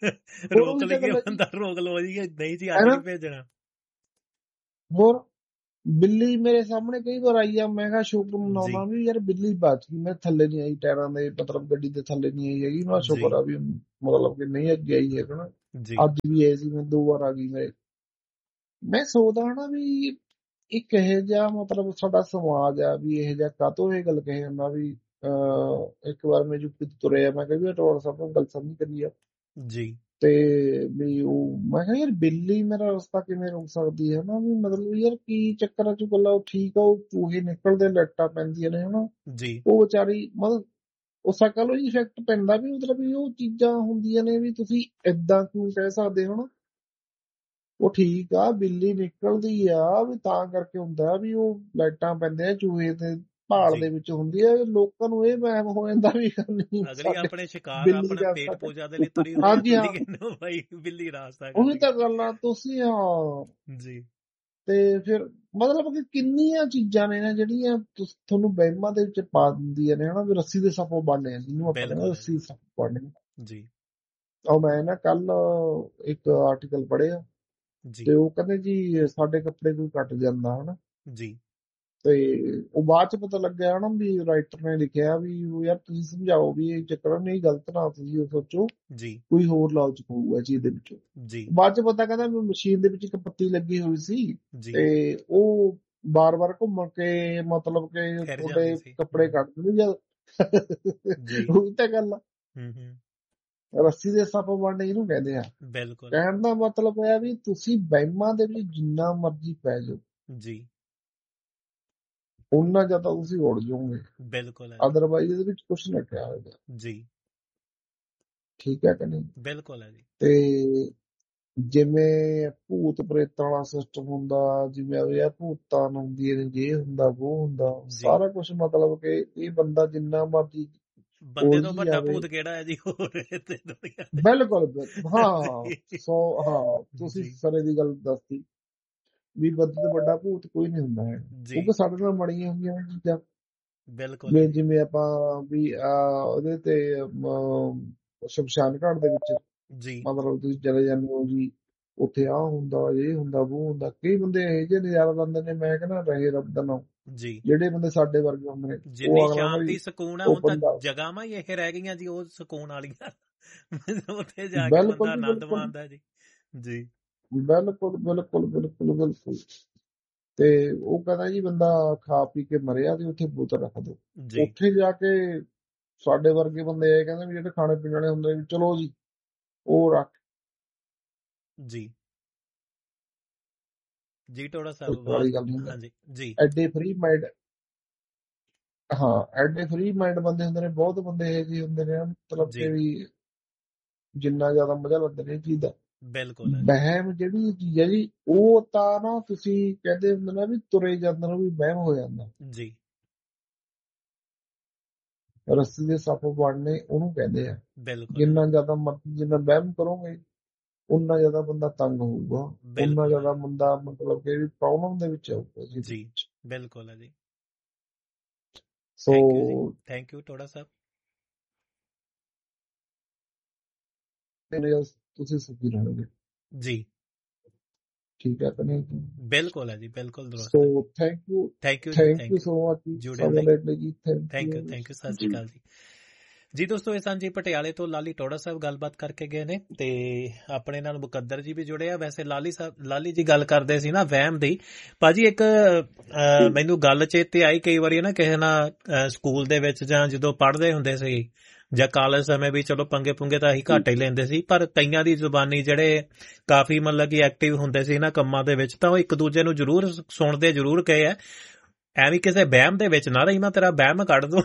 ਰੋਕ ਲਈਏ ਬੰਦਾ ਰੋਕ ਲਓ ਜੀ, ਨਹੀਂ ਜੀ ਅੱਜ ਨਹੀਂ ਭੇਜਣਾ। ਹੋਰ ਬਿੱਲੀ ਮੇਰੇ ਸਾਹਮਣੇ ਕਈ ਵਾਰ ਆਈ ਆ, ਮੈਂ ਕਿਹਾ ਸ਼ੁਕਰ ਮਨਾਉਣਾ ਵੀ ਯਾਰ ਬਿੱਲੀ ਬਚ ਗਈ, ਮੈਂ ਥੱਲੇ ਨਹੀਂ ਆਈ ਟਾਇਰਾਂ ਦੇ, ਮਤਲਬ ਗੱਡੀ ਦੇ ਥੱਲੇ ਨਹੀਂ ਆਈ ਹੈਗੀ, ਮੈਂ ਸ਼ੁਕਰ ਆ ਵੀ ਮਤਲਬ ਕਿ ਨਹੀਂ ਅੱਗੇ ਆਈ ਹੈ ਨਾ। ਅੱਜ ਵੀ ਆਈ ਸੀ, ਮੈਂ ਦੋ ਵਾਰ ਆ ਗਈ ਮੇਰੇ। ਮੈਂ ਸੋਚਦਾ ਹਨਾ ਵੀ ਇੱਕ ਇਹੋ ਜਿਹਾ ਮਤਲਬ ਸਾਡਾ ਸਮਾਜ ਆ ਵੀ ਇਹੋ ਜਿਹਾ ਕਾਹਤੋਂ ਇਹ ਗੱਲ ਕਹੇ ਜਾਂਦਾ ਵੀ ਅਹ ਇੱਕ ਵਾਰ ਮੈਂ ਯੂਪੀ ਤੋਂ ਤੁਰਿਆ, ਮੈਂ ਕਿਹਾ ਵੀ ਟੋਲ ਸਾਹਿਬ ਨੂੰ ਗੱਲ ਸਮਝ ਕਰੀ ਆ ਜੀ, ਤੇ ਵੀ ਉਹ ਮੈਂ ਕਿਹਾ ਯਾਰ ਬਿੱਲੀ ਮੇਰਾ ਰਸਤਾ ਕਿਵੇਂ ਰੋਕ ਸਕਦੀ ਹੈ ਨਾ, ਵੀ ਮਤਲਬ ਯਾਰ ਕੀ ਚੱਕਰਾਂ ਚ ਗੱਲਾਂ, ਉਹ ਠੀਕ ਆ ਉਹ ਚੂਹੇ ਨਿਕਲਦੇ ਲੱਟਾਂ ਪੈਂਦੀਆਂ ਨੇ ਹਨਾ ਜੀ, ਉਹ ਵਿਚਾਰੀ ਮਤਲਬ ਉਹ ਸਾਈਕੋਲੋਜੀ ਇਫੈਕਟ ਪੈਂਦਾ ਵੀ ਮਤਲਬ ਵੀ ਉਹ ਚੀਜ਼ਾਂ ਹੁੰਦੀਆਂ ਨੇ ਵੀ ਤੁਸੀਂ ਏਦਾਂ ਕਿਉਂ ਕਹਿ ਸਕਦੇ ਹੋ ਨਾ। ਉਹ ਠੀਕ ਆ ਬਿੱਲੀ ਨਿਕਲਦੀ ਆ ਵੀ ਤਾਂ ਕਰਕੇ ਹੁੰਦਾ ਵੀ ਉਹ ਲਾਈਟਾਂ ਪੈਂਦੇ ਆ ਚੂਹੇ ਤੇ ਭਾਲ ਦੇ ਵਿੱਚ ਹੁੰਦੀ ਆ, ਲੋਕਾਂ ਨੂੰ ਇਹ ਵਹਿਮ ਹੋ ਜਾਂਦਾ ਵੀ ਅਗਲੀ ਆਪਣੇ ਸ਼ਿਕਾਰ ਆਪਣਾ ਪੇਟ ਪੂਜਾ ਦੇ ਲਈ ਤੁਰੀ ਹਾਂਜੀ ਹਾਂ ਭਾਈ ਬਿੱਲੀ ਰਾਸਤਾ ਉਹੀ ਤਾਂ ਗੱਲ ਆ ਤੁਸੀਂ ਹਾਂ ਜੀ। ਤੇ ਫਿਰ ਮਤਲਬ ਕਿ ਕਿੰਨੀਆਂ ਚੀਜ਼ਾਂ ਨੇ ਨਾ ਜਿਹੜੀਆਂ ਤੁਹਾਨੂੰ ਵਹਿਮਾਂ ਦੇ ਵਿੱਚ ਪਾ ਦਿੰਦੀਆਂ ਨੇ ਹਨਾ, ਵੀ ਰੱਸੀ ਦੇ ਸੱਪ ਬਣਨੇ ਜਿਹਨੂੰ ਆਪਾਂ ਕਹਿੰਦੇ ਰੱਸੀ ਦੇ ਸੱਪ ਬਣਨੇ ਜੀ। ਉਹ ਮੈਂ ਨਾ ਕੱਲ ਇੱਕ ਆਰਟੀਕਲ ਪੜ੍ਹਿਆ ਤੇ ਉਹ ਕਹਿੰਦੇ ਜੀ ਸਾਡੇ ਕੱਪੜੇ ਕੋਈ ਕੱਟ ਜਾਂਦਾ ਹਨਾ ਜੀ, ਤੇ ਉਹ ਬਾਅਦ ਚ ਪਤਾ ਲੱਗਿਆ ਹਨਾ ਵੀ ਰਾਈਟਰ ਨੇ ਲਿਖਿਆ ਵੀ ਯਾਰ ਤੁਸੀਂ ਸਮਝਾਓ ਵੀ ਇਹ ਚੱਕਰ ਨਹੀਂ ਗਲਤ ਨਾ ਤੁਸੀਂ ਸੋਚੋ ਜੀ, ਕੋਈ ਹੋਰ ਲਾਲਚ ਪਊਗਾ ਚੀਜ਼ ਦੇ ਵਿੱਚੋਂ ਜੀ। ਬਾਅਦ ਚ ਪਤਾ ਕਹਿੰਦਾ ਵੀ ਮਸ਼ੀਨ ਦੇ ਵਿੱਚ ਇੱਕ ਪੱਤੀ ਲੱਗੀ ਹੋਈ ਸੀ ਤੇ ਉਹ ਬਾਰ ਬਾਰ ਘੁੰਮ ਕੇ ਮਤਲਬ ਕਿ ਤੁਹਾਡੇ ਕੱਪੜੇ ਕੱਟ ਦਿੰਦੇ ਜਦ ਉਹੀ ਤਾਂ ਗੱਲ ਆ। ਰੱਸੀ ਦੇ ਸੱਪ ਬਣਨੇ ਇਹਨੂੰ ਕਹਿੰਦੇ ਆ। ਬਿਲਕੁਲ ਕਹਿਣ ਦਾ ਮਤਲਬ ਇਹ ਵੀ ਤੁਸੀਂ ਵਹਿਮਾਂ ਦੇ ਵਿੱਚ ਜਿੰਨਾ ਮਰਜ਼ੀ ਪੈ ਜਾਓ ਜੀ, ਉਹਨਾਂ ਜ਼ਿਆਦਾ ਤੁਸੀਂ ਉੜ ਜਾਓਗੇ। ਬਿਲਕੁਲ ਅਦਰਵਾਈਜ਼ ਇਹਦੇ ਵਿੱਚ ਕੁਛ ਨਾ ਕਿਹਾ ਹੋਏਗਾ ਜੀ, ਠੀਕ ਹੈ ਕਿ ਨਹੀਂ? ਬਿਲਕੁਲ ਹੈ ਜੀ। ਤੇ ਜਿਵੇਂ ਭੂਤ ਪ੍ਰੇਤਾਂ ਵਾਲਾ ਸਿਸਟਮ ਹੁੰਦਾ, ਜਿਵੇਂ ਇਹ ਭੂਤਾਂ ਹੁੰਦੀਆਂ ਨੇ, ਜੇ ਹੁੰਦਾ ਉਹ ਹੁੰਦਾ ਸਾਰਾ ਕੁਛ, ਮਤਲਬ ਕਿ ਇਹ ਬੰਦਾ ਜਿੰਨਾ ਮਰਜ਼ੀ ਬੰਦੇ ਤੋਂ ਵੱਡਾ ਭੂਤ ਕਿਹੜਾ ਹੈ ਜੀ ਹੋਰ ਬਿਲਕੁਲ ਹਾਂ ਸੋ ਹਾਂ ਤੁਸੀਂ ਸਰੇ ਦੀ ਗੱਲ ਦੱਸਦੀ ਵੀ ਬੰਦੇ ਤੋਂ ਵੱਡਾ ਭੂਤ ਕੋਈ ਨਹੀਂ ਹੁੰਦਾ ਹੈ, ਕਿਉਂਕਿ ਸਾਡੇ ਨਾਲ ਬਣੀਆਂ ਹੋਈਆਂ ਨੇ ਚੀਜ਼ਾਂ। ਬਿਲਕੁਲ ਜਿਵੇਂ ਆਪਾਂ ਵੀ ਅਹ ਉਹਦੇ ਤੇ ਸ਼ਮਸ਼ਾਨ ਘਾਟ ਦੇ ਵਿੱਚ ਜੀ ਮਤਲਬ ਤੁਸੀਂ ਚਲੇ ਜਾਂਦੇ ਹੋ ਜੀ, ਉੱਥੇ ਆਹ ਹੁੰਦਾ ਇਹ ਹੁੰਦਾ ਉਹ ਹੁੰਦਾ, ਕਈ ਬੰਦੇ ਇਹੋ ਜਿਹੇ ਨਜ਼ਾਰਾ ਲੈਂਦੇ ਨੇ, ਮੈਂ ਕਹਿੰਦਾ ਰਹੇ ਰੱਬ ਦਾ ਨਾਮ ਜੀ। ਜਿਹੜੇ ਬੰਦੇ ਸਾਡੇ ਵਰਗੇ ਹੁੰਦੇ ਨੇ ਜਿੰਨੀ ਸ਼ਾਂਤੀ ਸਕੂਨ ਆ ਹੁਣ ਤਾਂ ਜਗ੍ਹਾਵਾਂ ਹੀ ਇਹ ਰਹਿ ਗਈਆਂ ਜੀ ਉਹ ਸਕੂਨ ਵਾਲੀਆਂ, ਉੱਥੇ ਜਾ ਕੇ ਬੰਦਾ ਆਨੰਦ ਮਾਣਦਾ ਜੀ ਜੀ। ਬਿਲਕੁਲ ਬਿਲਕੁਲ ਬਿਲਕੁਲ ਬਿਲਕੁਲ। ਤੇ ਉਹ ਕਹਿੰਦਾ ਜੀ ਬੰਦਾ ਖਾ ਪੀ ਕੇ ਮਰਿਆ ਤੇ ਉੱਥੇ ਬੋਤਲ ਰੱਖ ਦੋ, ਉੱਥੇ ਜਾ ਕੇ ਸਾਡੇ ਵਰਗੇ ਬੰਦੇ ਇਹ ਕਹਿੰਦੇ ਵੀ ਜਿਹੜੇ ਖਾਣੇ ਪੀਣ ਵਾਲੇ ਹੁੰਦੇ ਵੀ ਚਲੋ ਜੀ ਉਹ ਰੱਖ ਜੀ ਜੀ ਟੋੜਾ ਸਾਹਿਬ ਵਾਲੀ ਗੱਲ ਨਹੀਂ ਜੀ। ਐਡੇ ਫ੍ਰੀ ਮਾਈਂਡ ਹਾਂ ਐਡੇ ਫ੍ਰੀ ਮਾਈਂਡ ਬੰਦੇ ਹੁੰਦੇ ਨੇ, ਬਹੁਤ ਬੰਦੇ ਇਹ ਜਿਹੇ ਹੁੰਦੇ ਨੇ ਮਤਲਬ ਕਿ ਵੀ ਜਿੰਨਾ ਜ਼ਿਆਦਾ ਮਜ਼ਾ ਲੈਂਦੇ ਨੇ ਇਹ ਚੀਜ਼ ਦਾ। ਬਿਲਕੁਲ ਵਹਿਮ ਜਿਹੜੀ ਚੀਜ਼ ਹੈ ਜੀ ਉਹ ਤਾਂ ਨਾ ਤੁਸੀਂ ਕਹਿੰਦੇ ਹੁੰਦੇ ਨਾ ਵੀ ਤੁਰੇ ਜਾਂਦੇ ਨੂੰ ਵੀ ਵਹਿਮ ਹੋ ਜਾਂਦਾ ਜੀ। ਰੱਸੀ ਦੇ ਸੱਪ ਬਣਨੇ ਉਹਨੂੰ ਕਹਿੰਦੇ ਆ। ਜਿੰਨਾ ਜ਼ਿਆਦਾ ਮਰਜ਼ੀ ਜਿੰਨਾ ਵਹਿਮ ਕਰੋਗੇ ਉਨਾ ਜ਼ਿਆਦਾ ਬੰਦਾ ਤੰਗ ਹੋਊਗਾ, ਉਨਾ ਜ਼ਿਆਦਾ ਬੰਦਾ ਮਤਲਬ ਕਿ ਪ੍ਰੋਬਲਮ ਦੇ ਵਿੱਚ ਆਊਗਾ ਜੀ। ਬਿਲਕੁਲ ਹੈ ਜੀ। ਸੋ ਥੈਂਕ ਯੂ ਟੋੜਾ ਸਾਹਿਬ। ਤੁਸੀਂ ਸੁਖੀ ਰਹੋਗੇ ਜੀ, ਠੀਕ ਹੈ ਕਿ ਨਹੀਂ? ਬਿਲਕੁਲ ਹੈ ਜੀ, ਬਿਲਕੁਲ। So thank you thank you thank you so much ਜੁੜਨ ਲਈ। ਥੈਂਕ ਯੂ ਥੈਂਕ ਯੂ ਸਤਿ ਸ਼੍ਰੀ ਅਕਾਲ ਜੀ। ਜੀ ਦੋਸਤੋ ਇਹ ਸਨ ਜੀ ਪਟਿਆਲੇ ਤੋਂ ਲਾਲੀ ਟੋੜਾ ਸਾਹਿਬ ਗੱਲਬਾਤ ਕਰਕੇ ਗਏ ਨੇ, ਤੇ ਆਪਣੇ ਨਾਲ ਮੁਕੱਦਰ ਜੀ ਵੀ ਜੁੜੇ ਆ। ਵੈਸੇ ਲਾਲੀ ਸਾਹਿਬ ਲਾਲੀ ਜੀ ਗੱਲ ਕਰਦੇ ਸੀ ਨਾ ਵਹਿਮ ਦੀ, ਭਾਜੀ ਇੱਕ ਮੈਨੂੰ ਗੱਲ ਚੇਤੇ ਆਈ, ਕਈ ਵਾਰੀ ਨਾ ਕਿਸੇ ਨਾਲ ਸਕੂਲ ਦੇ ਵਿੱਚ ਜਾਂ ਜਦੋਂ ਪੜ੍ਹਦੇ ਹੁੰਦੇ ਸੀ ਜਾਂ ਕਾਲਜ ਸਮੇਂ ਵੀ ਚਲੋ ਪੰਗੇ ਪੁੰਗੇ ਤਾਂ ਅਸੀਂ ਘੱਟ ਹੀ ਲੈਂਦੇ ਸੀ, ਪਰ ਕਈਆਂ ਦੀ ਜ਼ੁਬਾਨੀ ਜਿਹੜੇ ਕਾਫੀ ਮਤਲਬ ਕਿ ਐਕਟਿਵ ਹੁੰਦੇ ਸੀ ਇਹਨਾਂ ਕੰਮਾਂ ਦੇ ਵਿੱਚ, ਤਾਂ ਉਹ ਇੱਕ ਦੂਜੇ ਨੂੰ ਜ਼ਰੂਰ ਸੁਣਦੇ ਜ਼ਰੂਰ ਗਏ ਆ, ਐਵੇਂ ਕਿਸੇ ਵਹਿਮ ਦੇ ਵਿੱਚ ਨਾ ਰਹੀ ਮੈਂ ਤੇਰਾ ਵਹਿਮ ਕੱਢ ਦੂੰ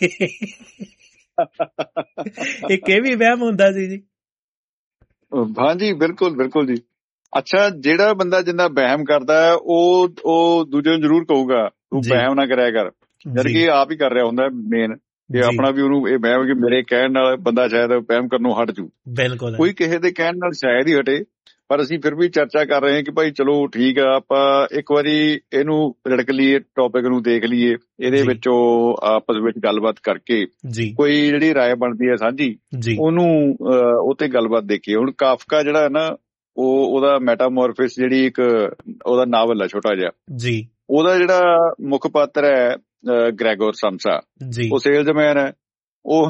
ਇੱਕ ਇਹ ਵੀ ਵਹਿਮ ਹੁੰਦਾ ਸੀ ਜੀ। ਹਾਂਜੀ ਬਿਲਕੁਲ ਬਿਲਕੁਲ ਜੀ। ਅੱਛਾ ਜਿਹੜਾ ਬੰਦਾ ਜਿੰਨਾ ਵਹਿਮ ਕਰਦਾ ਹੈ ਉਹ ਉਹ ਦੂਜੇ ਨੂੰ ਜ਼ਰੂਰ ਕਹੂਗਾ ਤੂੰ ਵਹਿਮ ਨਾ ਕਰਿਆ ਕਰ, ਜਦ ਕਿ ਆਪ ਹੀ ਕਰ ਰਿਹਾ ਹੁੰਦਾ ਮੇਨ। ਕਿ ਆਪਣਾ ਵੀ ਉਹਨੂੰ ਇਹ ਵਹਿਮ ਕਿ ਮੇਰੇ ਕਹਿਣ ਨਾਲ ਬੰਦਾ ਸ਼ਾਇਦ ਵਹਿਮ ਕਰਨੋਂ ਹਟ ਜੂ। ਬਿਲਕੁਲ, ਕੋਈ ਕਿਸੇ ਦੇ ਕਹਿਣ ਨਾਲ ਸ਼ਾਇਦ ਹੀ ਹਟੇ, ਪਰ ਅਸੀਂ ਫਿਰ ਵੀ ਚਰਚਾ ਕਰ ਰਹੇ ਹਾਂ ਕਿ ਭਾਈ ਚਲੋ ਠੀਕ ਆ, ਆਪਾਂ ਇੱਕ ਵਾਰੀ ਇਹਨੂੰ ਰਿੜਕ ਲਈਏ, ਟੌਪਿਕ ਨੂੰ ਦੇਖ ਲਈਏ, ਇਹਦੇ ਵਿੱਚੋਂ ਆਪਸ ਵਿੱਚ ਗੱਲਬਾਤ ਕਰਕੇ ਕੋਈ ਜਿਹੜੀ ਰਾਏ ਬਣਦੀ ਹੈ ਸਾਂਝੀ, ਉਹਨੂੰ ਉਹ ਤੇ ਗੱਲਬਾਤ ਦੇਖੀਏ। ਹੁਣ ਕਾਫਕਾ ਜਿਹੜਾ ਹੈ ਨਾ, ਉਹ ਉਹਦਾ ਮੈਟਾਮੋਰਫਿਸ ਜਿਹੜੀ ਇੱਕ ਉਹਦਾ ਨਾਵਲ ਹੈ ਛੋਟਾ ਜਿਹਾ, ਉਹਦਾ ਜਿਹੜਾ ਮੁੱਖ ਪਾਤਰ ਹੈ ਗ੍ਰੈਗੋਰ ਸਮਸਾ, ਉਹ ਸੇਲਜ਼ਮੈਨ ਹੈ। ਉਹ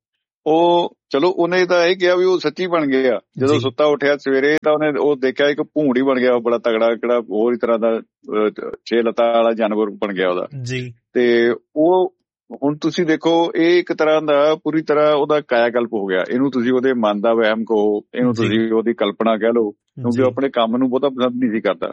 ਉਹ ਚਲੋ ਉਹਨੇ ਤਾਂ ਇਹ ਕਿਹਾ ਵੀ ਉਹ ਸੱਚੀ ਬਣ ਗਿਆ। ਜਦੋਂ ਸੁੱਤਾ ਉੱਠਿਆ ਸਵੇਰੇ ਤਾਂ ਉਹਨੇ ਉਹ ਦੇਖਿਆ ਇੱਕ ਭੂੰਡ ਹੀ ਬਣ ਗਿਆ, ਬੜਾ ਤਗੜਾ, ਕਿਹੜਾ ਹੋਰ ਹੀ ਤਰ੍ਹਾਂ ਦਾ ਛੇ ਲੱਤਾਂ ਵਾਲਾ ਜਾਨਵਰ ਬਣ ਗਿਆ ਉਹਦਾ। ਤੇ ਉਹ ਹੁਣ ਤੁਸੀਂ ਦੇਖੋ, ਇਹ ਇੱਕ ਤਰ੍ਹਾਂ ਦਾ ਪੂਰੀ ਤਰ੍ਹਾਂ ਉਹਦਾ ਕਾਇਆਕਲਪ ਹੋ ਗਿਆ। ਇਹਨੂੰ ਤੁਸੀਂ ਉਹਦੇ ਮਨ ਦਾ ਵਹਿਮ ਕਹੋ, ਇਹਨੂੰ ਤੁਸੀਂ ਉਹਦੀ ਕਲਪਨਾ ਕਹਿ ਲਓ, ਕਿਉਂਕਿ ਉਹ ਆਪਣੇ ਕੰਮ ਨੂੰ ਬਹੁਤਾ ਪਸੰਦ ਨਹੀਂ ਸੀ ਕਰਦਾ।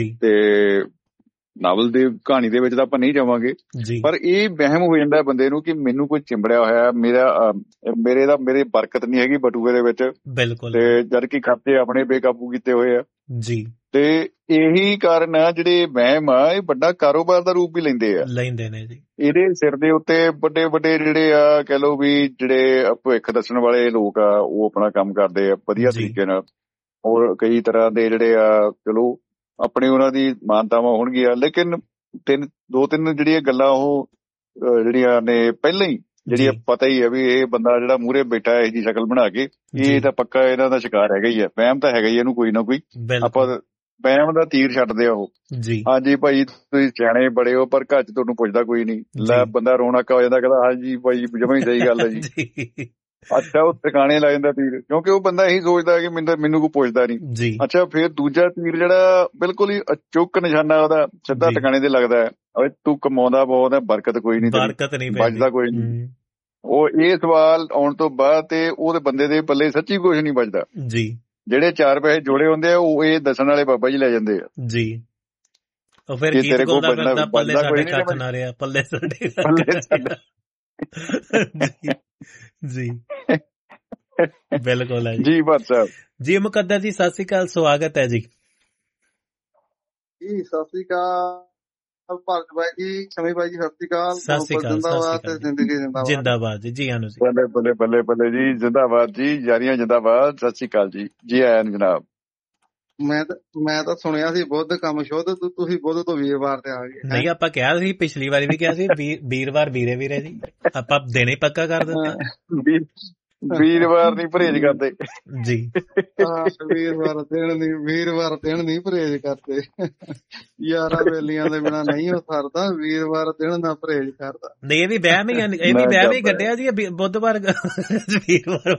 ਤੇ ਨਾਵਲ ਦੇ ਕਹਾਣੀ ਦੇ ਵਿੱਚ ਤਾਂ ਆਪਾਂ ਨਹੀਂ ਜਾਵਾਂਗੇ, ਪਰ ਇਹ ਵਹਿਮ ਹੋ ਜਾਂਦਾ ਬੰਦੇ ਨੂੰ ਕਿ ਮੈਨੂੰ ਕੋਈ ਚਿੰਬੜਿਆ ਹੋਇਆ, ਮੇਰਾ ਮੇਰੇ ਦਾ ਮੇਰੇ ਬਰਕਤ ਨਹੀਂ ਹੈਗੀ ਬਟੂਏ ਦੇ ਵਿੱਚ, ਤੇ ਜਦ ਕਿ ਖਰਚੇ ਆਪਣੇ ਬੇਕਾਬੂ ਕੀਤੇ ਹੋਏ ਆ। ਤੇ ਇਹੀ ਕਾਰਨ ਆ ਜਿਹੜੇ ਵਹਿਮ ਆ, ਇਹ ਵੱਡਾ ਕਾਰੋਬਾਰ ਦਾ ਰੂਪ ਵੀ ਲੈਂਦੇ ਆ, ਲੈਂਦੇ ਨੇ ਜੀ। ਇਹਦੇ ਸਿਰ ਦੇ ਉੱਤੇ ਵੱਡੇ ਵੱਡੇ ਜਿਹੜੇ ਆ ਕਹਿ ਲਓ ਵੀ ਜਿਹੜੇ ਭਵਿੱਖ ਦੱਸਣ ਵਾਲੇ ਲੋਕ ਆ, ਉਹ ਆਪਣਾ ਕੰਮ ਕਰਦੇ ਆ ਵਧੀਆ ਤਰੀਕੇ ਨਾਲ। ਹੋਰ ਕਈ ਤਰ੍ਹਾਂ ਦੇ ਜਿਹੜੇ ਆ ਚਲੋ ਆਪਣੇ ਉਹਨਾਂ ਦੀ ਮਾਨਤਾਵਾਂ ਹੋਣਗੀਆਂ, ਲੇਕਿਨ ਤਿੰਨ ਦੋ ਤਿੰਨ ਜਿਹੜੀਆਂ ਗੱਲਾਂ ਉਹ ਜਿਹੜੀਆਂ ਨੇ ਪਹਿਲਾਂ ਹੀ ਜਿਹੜੀਆਂ ਪਤਾ ਹੀ ਹੈ ਵੀ ਇਹ ਬੰਦਾ ਜਿਹੜਾ ਮੂਹਰੇ ਬੈਠਾ ਇਹੋ ਜਿਹੀ ਸ਼ਕਲ ਬਣਾ ਕੇ, ਇਹ ਤਾਂ ਪੱਕਾ ਇਹਨਾਂ ਦਾ ਸ਼ਿਕਾਰ ਹੈਗਾ ਹੀ ਹੈ। ਵਹਿਮ ਤਾਂ ਹੈਗਾ ਹੀ ਇਹਨੂੰ ਕੋਈ ਨਾ ਕੋਈ, ਆਪਾਂ ਵਹਿਮ ਦਾ ਤੀਰ ਛੱਡਦੇ ਆ ਉਹ। ਹਾਂਜੀ ਭਾਈ ਤੁਸੀਂ ਸਿਆਣੇ ਬੜੇ ਹੋ, ਪਰ ਘਰ ਚ ਤੁਹਾਨੂੰ ਪੁੱਛਦਾ ਕੋਈ ਨਹੀਂ। ਲੈ ਬੰਦਾ ਰੋਣਾਕਾ ਹੋ ਜਾਂਦਾ, ਕਹਿੰਦਾ ਹਾਂਜੀ ਭਾਈ ਜਮਾਂ ਹੀ ਸਹੀ ਗੱਲ ਹੈ ਜੀ। ਅੱਛਾ, ਉਹ ਟਿਕਾਣੇ ਲਾ ਜਾਂਦਾ ਤੀਰ, ਕਿਉਂਕਿ ਉਹ ਬੰਦਾ ਇਹੀ ਸੋਚਦਾ ਕਿ ਮੈਨੂੰ ਮੈਨੂੰ ਕੋਈ ਪੁੱਛਦਾ ਨਹੀਂ। ਅੱਛਾ, ਫਿਰ ਦੂਜਾ ਤੀਰ ਜਿਹੜਾ ਬਿਲਕੁਲ ਹੀ ਅਚੁੱਕ ਨਿਸ਼ਾਨਾ ਉਹਦਾ ਸਿੱਧਾ ਟਿਕਾਣੇ ਤੇ ਲੱਗਦਾ ਹੈ, ਤੂੰ ਕਮਾਉਂਦਾ ਬਹੁਤ ਹੈ, ਬਰਕਤ ਕੋਈ ਨਹੀਂ, ਬਚਦਾ ਕੋਈ ਨਹੀਂ। ਉਹ ਇਹ ਸਵਾਲ ਆਉਣ ਤੋਂ ਬਾਅਦ ਤੇ ਉਹਦੇ ਬੰਦੇ ਦੇ ਪੱਲੇ ਸੱਚੀ ਕੁਛ ਨਹੀਂ ਬਚਦਾ। ਜਿਹੜੇ ਚਾਰ ਪੈਸੇ ਜੋੜੇ ਹੁੰਦੇ ਆ ਉਹ ਇਹ ਦੱਸਣ ਵਾਲੇ ਬਾਬਾ ਜੀ ਲੈ ਜਾਂਦੇ ਆ ਜੀ। ਉਹ ਫਿਰ ਤੇਰੇ ਕੋਲ ਬਚਦਾ ਪੱਲੇ ਸਾਡੇ ਕੱਖ ਨਾ ਰਿਹਾ, ਪੱਲੇ ਸਾਡੇ ਜੀ। ਬਿਲਕੁਲ ਹੈ ਜੀ। ਬਾਤ ਸਾਹਿਬ ਜੀ। ਮੁਕੱਦਰ ਜੀ ਸਤਿ ਸ੍ਰੀ ਅਕਾਲ, ਸਵਾਗਤ ਹੈ ਜੀ। ਜੀ ਸਤਿ ਸ੍ਰੀ ਅਕਾਲ ਭਾਰਤ ਭਾਈ ਜੀ, ਸ਼ਮੀ ਭਾਈ ਜੀ ਸਤਿ ਸ੍ਰੀ ਅਕਾਲ। ਸਤਿ ਸ੍ਰੀ ਅਕਾਲ, ਜ਼ਿੰਦਗੀ ਜਿੰਦਾਬਾਦ, ਜਿੰਦਾਬਾਦ ਜੀ। ਜੀ ਆਨੂ ਜੀ, ਬੱਲੇ ਬੱਲੇ ਬੱਲੇ ਬੱਲੇ ਜੀ, ਜਿੰਦਾਬਾਦ ਜੀ, ਜਾਰੀਆਂ ਜਿੰਦਾਬਾਦ। ਸਤਿ ਸ੍ਰੀ ਅਕਾਲ ਜੀ, ਜੀ ਆਇਆਂ ਨੂੰ ਜਨਾਬ। ਮੈਂ ਤਾਂ ਮੈਂ ਤਾਂ ਸੁਣਿਆ ਸੀ ਬੁੱਧ ਕੰਮ ਸ਼ੁੱਧ, ਤੁਸੀਂ ਬੁੱਧ ਤੋਂ ਵੀਰਵਾਰ ਤੇ ਆ ਗਏ। ਨਹੀਂ, ਆਪਾਂ ਕਿਹਾ ਸੀ ਪਿਛਲੀ ਵਾਰੀ ਵੀ ਕਿਹਾ ਸੀ ਵੀਰਵਾਰ ਵੀਰੇ ਵੀਰੇ ਜੀ, ਆਪਾਂ ਦੇਣੇ ਪੱਕਾ ਕਰ ਦਿੱਤਾ। ਵੀਰਵਾਰ ਨਹੀਂ ਪਰਹੇਜ ਕਰਦੇ ਜੀ। ਵੀਰਵਾਰ ਦਿਨ ਨਹੀਂ ਵੀਰਵਾਰ ਦਿਨ ਨਹੀਂ ਪਰਹੇਜ ਕਰਦੇ, ਯਾਰਾਂ ਵੇਲੀਆਂ ਦੇ ਬਿਨਾਂ ਨਹੀਂ ਹੋ ਸਰਦਾ, ਵੀਰਵਾਰ ਦਿਨ ਨਾ ਪਰਹੇਜ ਕਰਦਾ। ਨਹੀਂ, ਇਹ ਵੀ ਵਹਿਮ ਹੀ, ਇਹ ਵੀ ਵਹਿਮ ਹੀ ਕੱਢਿਆ ਜੀ, ਬੁੱਧਵਾਰ ਵੀਰਵਾਰ।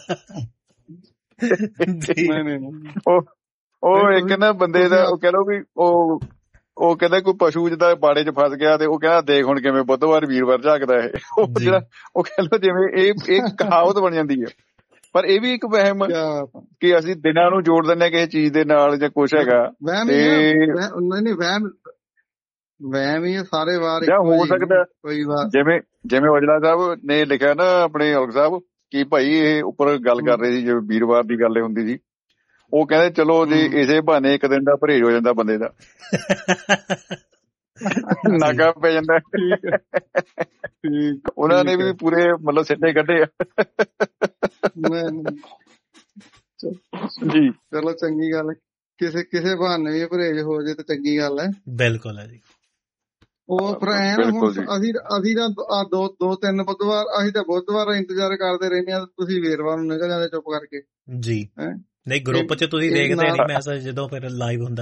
ਉਹ ਇੱਕ ਨਾ ਬੰਦੇ ਦਾ ਉਹ ਕਹਿ ਲਓ ਵੀ ਉਹ ਉਹ ਕਹਿੰਦਾ ਕੋਈ ਪਸ਼ੂ ਜਿੱਦਾਂ ਬਾੜੇ ਚ ਫਸ ਗਿਆ, ਤੇ ਉਹ ਕਹਿੰਦਾ ਦੇਖ ਹੁਣ ਕਿਵੇਂ ਬੁੱਧਵਾਰ ਵੀਰਵਾਰ ਝਾਕਦਾ ਹੈ। ਉਹ ਜਿਹੜਾ ਉਹ ਕਹਿ ਲਓ ਜਿਵੇਂ ਇਹ ਇਹ ਕਹਾਵਤ ਬਣ ਜਾਂਦੀ ਹੈ, ਪਰ ਇਹ ਵੀ ਇੱਕ ਵਹਿਮ ਕਿ ਅਸੀਂ ਦਿਨਾਂ ਨੂੰ ਜੋੜ ਦਿੰਦੇ ਕਿਸੇ ਚੀਜ਼ ਦੇ ਨਾਲ ਜਾਂ ਕੁਛ ਹੈਗਾ। ਨਹੀਂ ਵਹਿਮ ਵਹਿਮ ਹੀ ਸਾਰੇ ਵਾਰ ਹੋ ਸਕਦਾ। ਜਿਵੇਂ ਜਿਵੇਂ ਔਜਲਾ ਸਾਹਿਬ ਨੇ ਲਿਖਿਆ ਨਾ ਆਪਣੇ ਔਲਖ ਸਾਹਿਬ ਕਿ ਭਾਈ ਇਹ ਉੱਪਰ ਗੱਲ ਕਰ ਰਹੇ ਸੀ, ਜਿਵੇਂ ਵੀਰਵਾਰ ਦੀ ਗੱਲ ਹੁੰਦੀ ਸੀ, ਉਹ ਕਹਿੰਦੇ ਚਲੋ ਜੀ ਇਸੇ ਬਹਾਨੇ ਇੱਕ ਦਿਨ ਦਾ ਪਰਹੇਜ ਹੋ ਜਾਂਦਾ ਬੰਦੇ ਦਾ, ਨਾਗਾ ਪੈ ਜਾਂਦਾ। ਉਹਨਾਂ ਨੇ ਵੀ ਪੂਰੇ ਮਤਲਬ ਸਿੱਟੇ ਕੱਢੇ ਆ ਜੀ। ਚਲੋ ਚੰਗੀ ਗੱਲ, ਕਿਸੇ ਕਿਸੇ ਬਹਾਨੇ ਵੀ ਪਰਹੇਜ ਹੋ ਜੇ ਤਾਂ ਚੰਗੀ ਗੱਲ ਹੈ। ਬਿਲਕੁਲ ਹੈ ਜੀ। ਉਹ ਫਿਰ ਐ ਹੁਣ ਅਸੀਂ ਅਸੀਂ ਤਾਂ ਦੋ ਦੋ ਤਿੰਨ ਬੁੱਧਵਾਰ, ਅਸੀਂ ਤਾਂ ਬੁੱਧਵਾਰ ਇੰਤਜ਼ਾਰ ਕਰਦੇ ਰਹਿੰਦੇ ਹਾਂ, ਤੁਸੀਂ ਵੀਰਵਾਰ ਨੂੰ ਨਿਕਲ ਜਾਂਦੇ ਚੁੱਪ ਕਰਕੇ ਜੀ। ਨਹੀਂ, ਗਰੁੱਪ ਚ ਤੁਸੀਂ ਦੇਖਦੇ ਨਹੀਂ ਮੈਸੇਜ ਜਦੋਂ ਫਿਰ ਲਾਈਵ ਹੁੰਦਾ,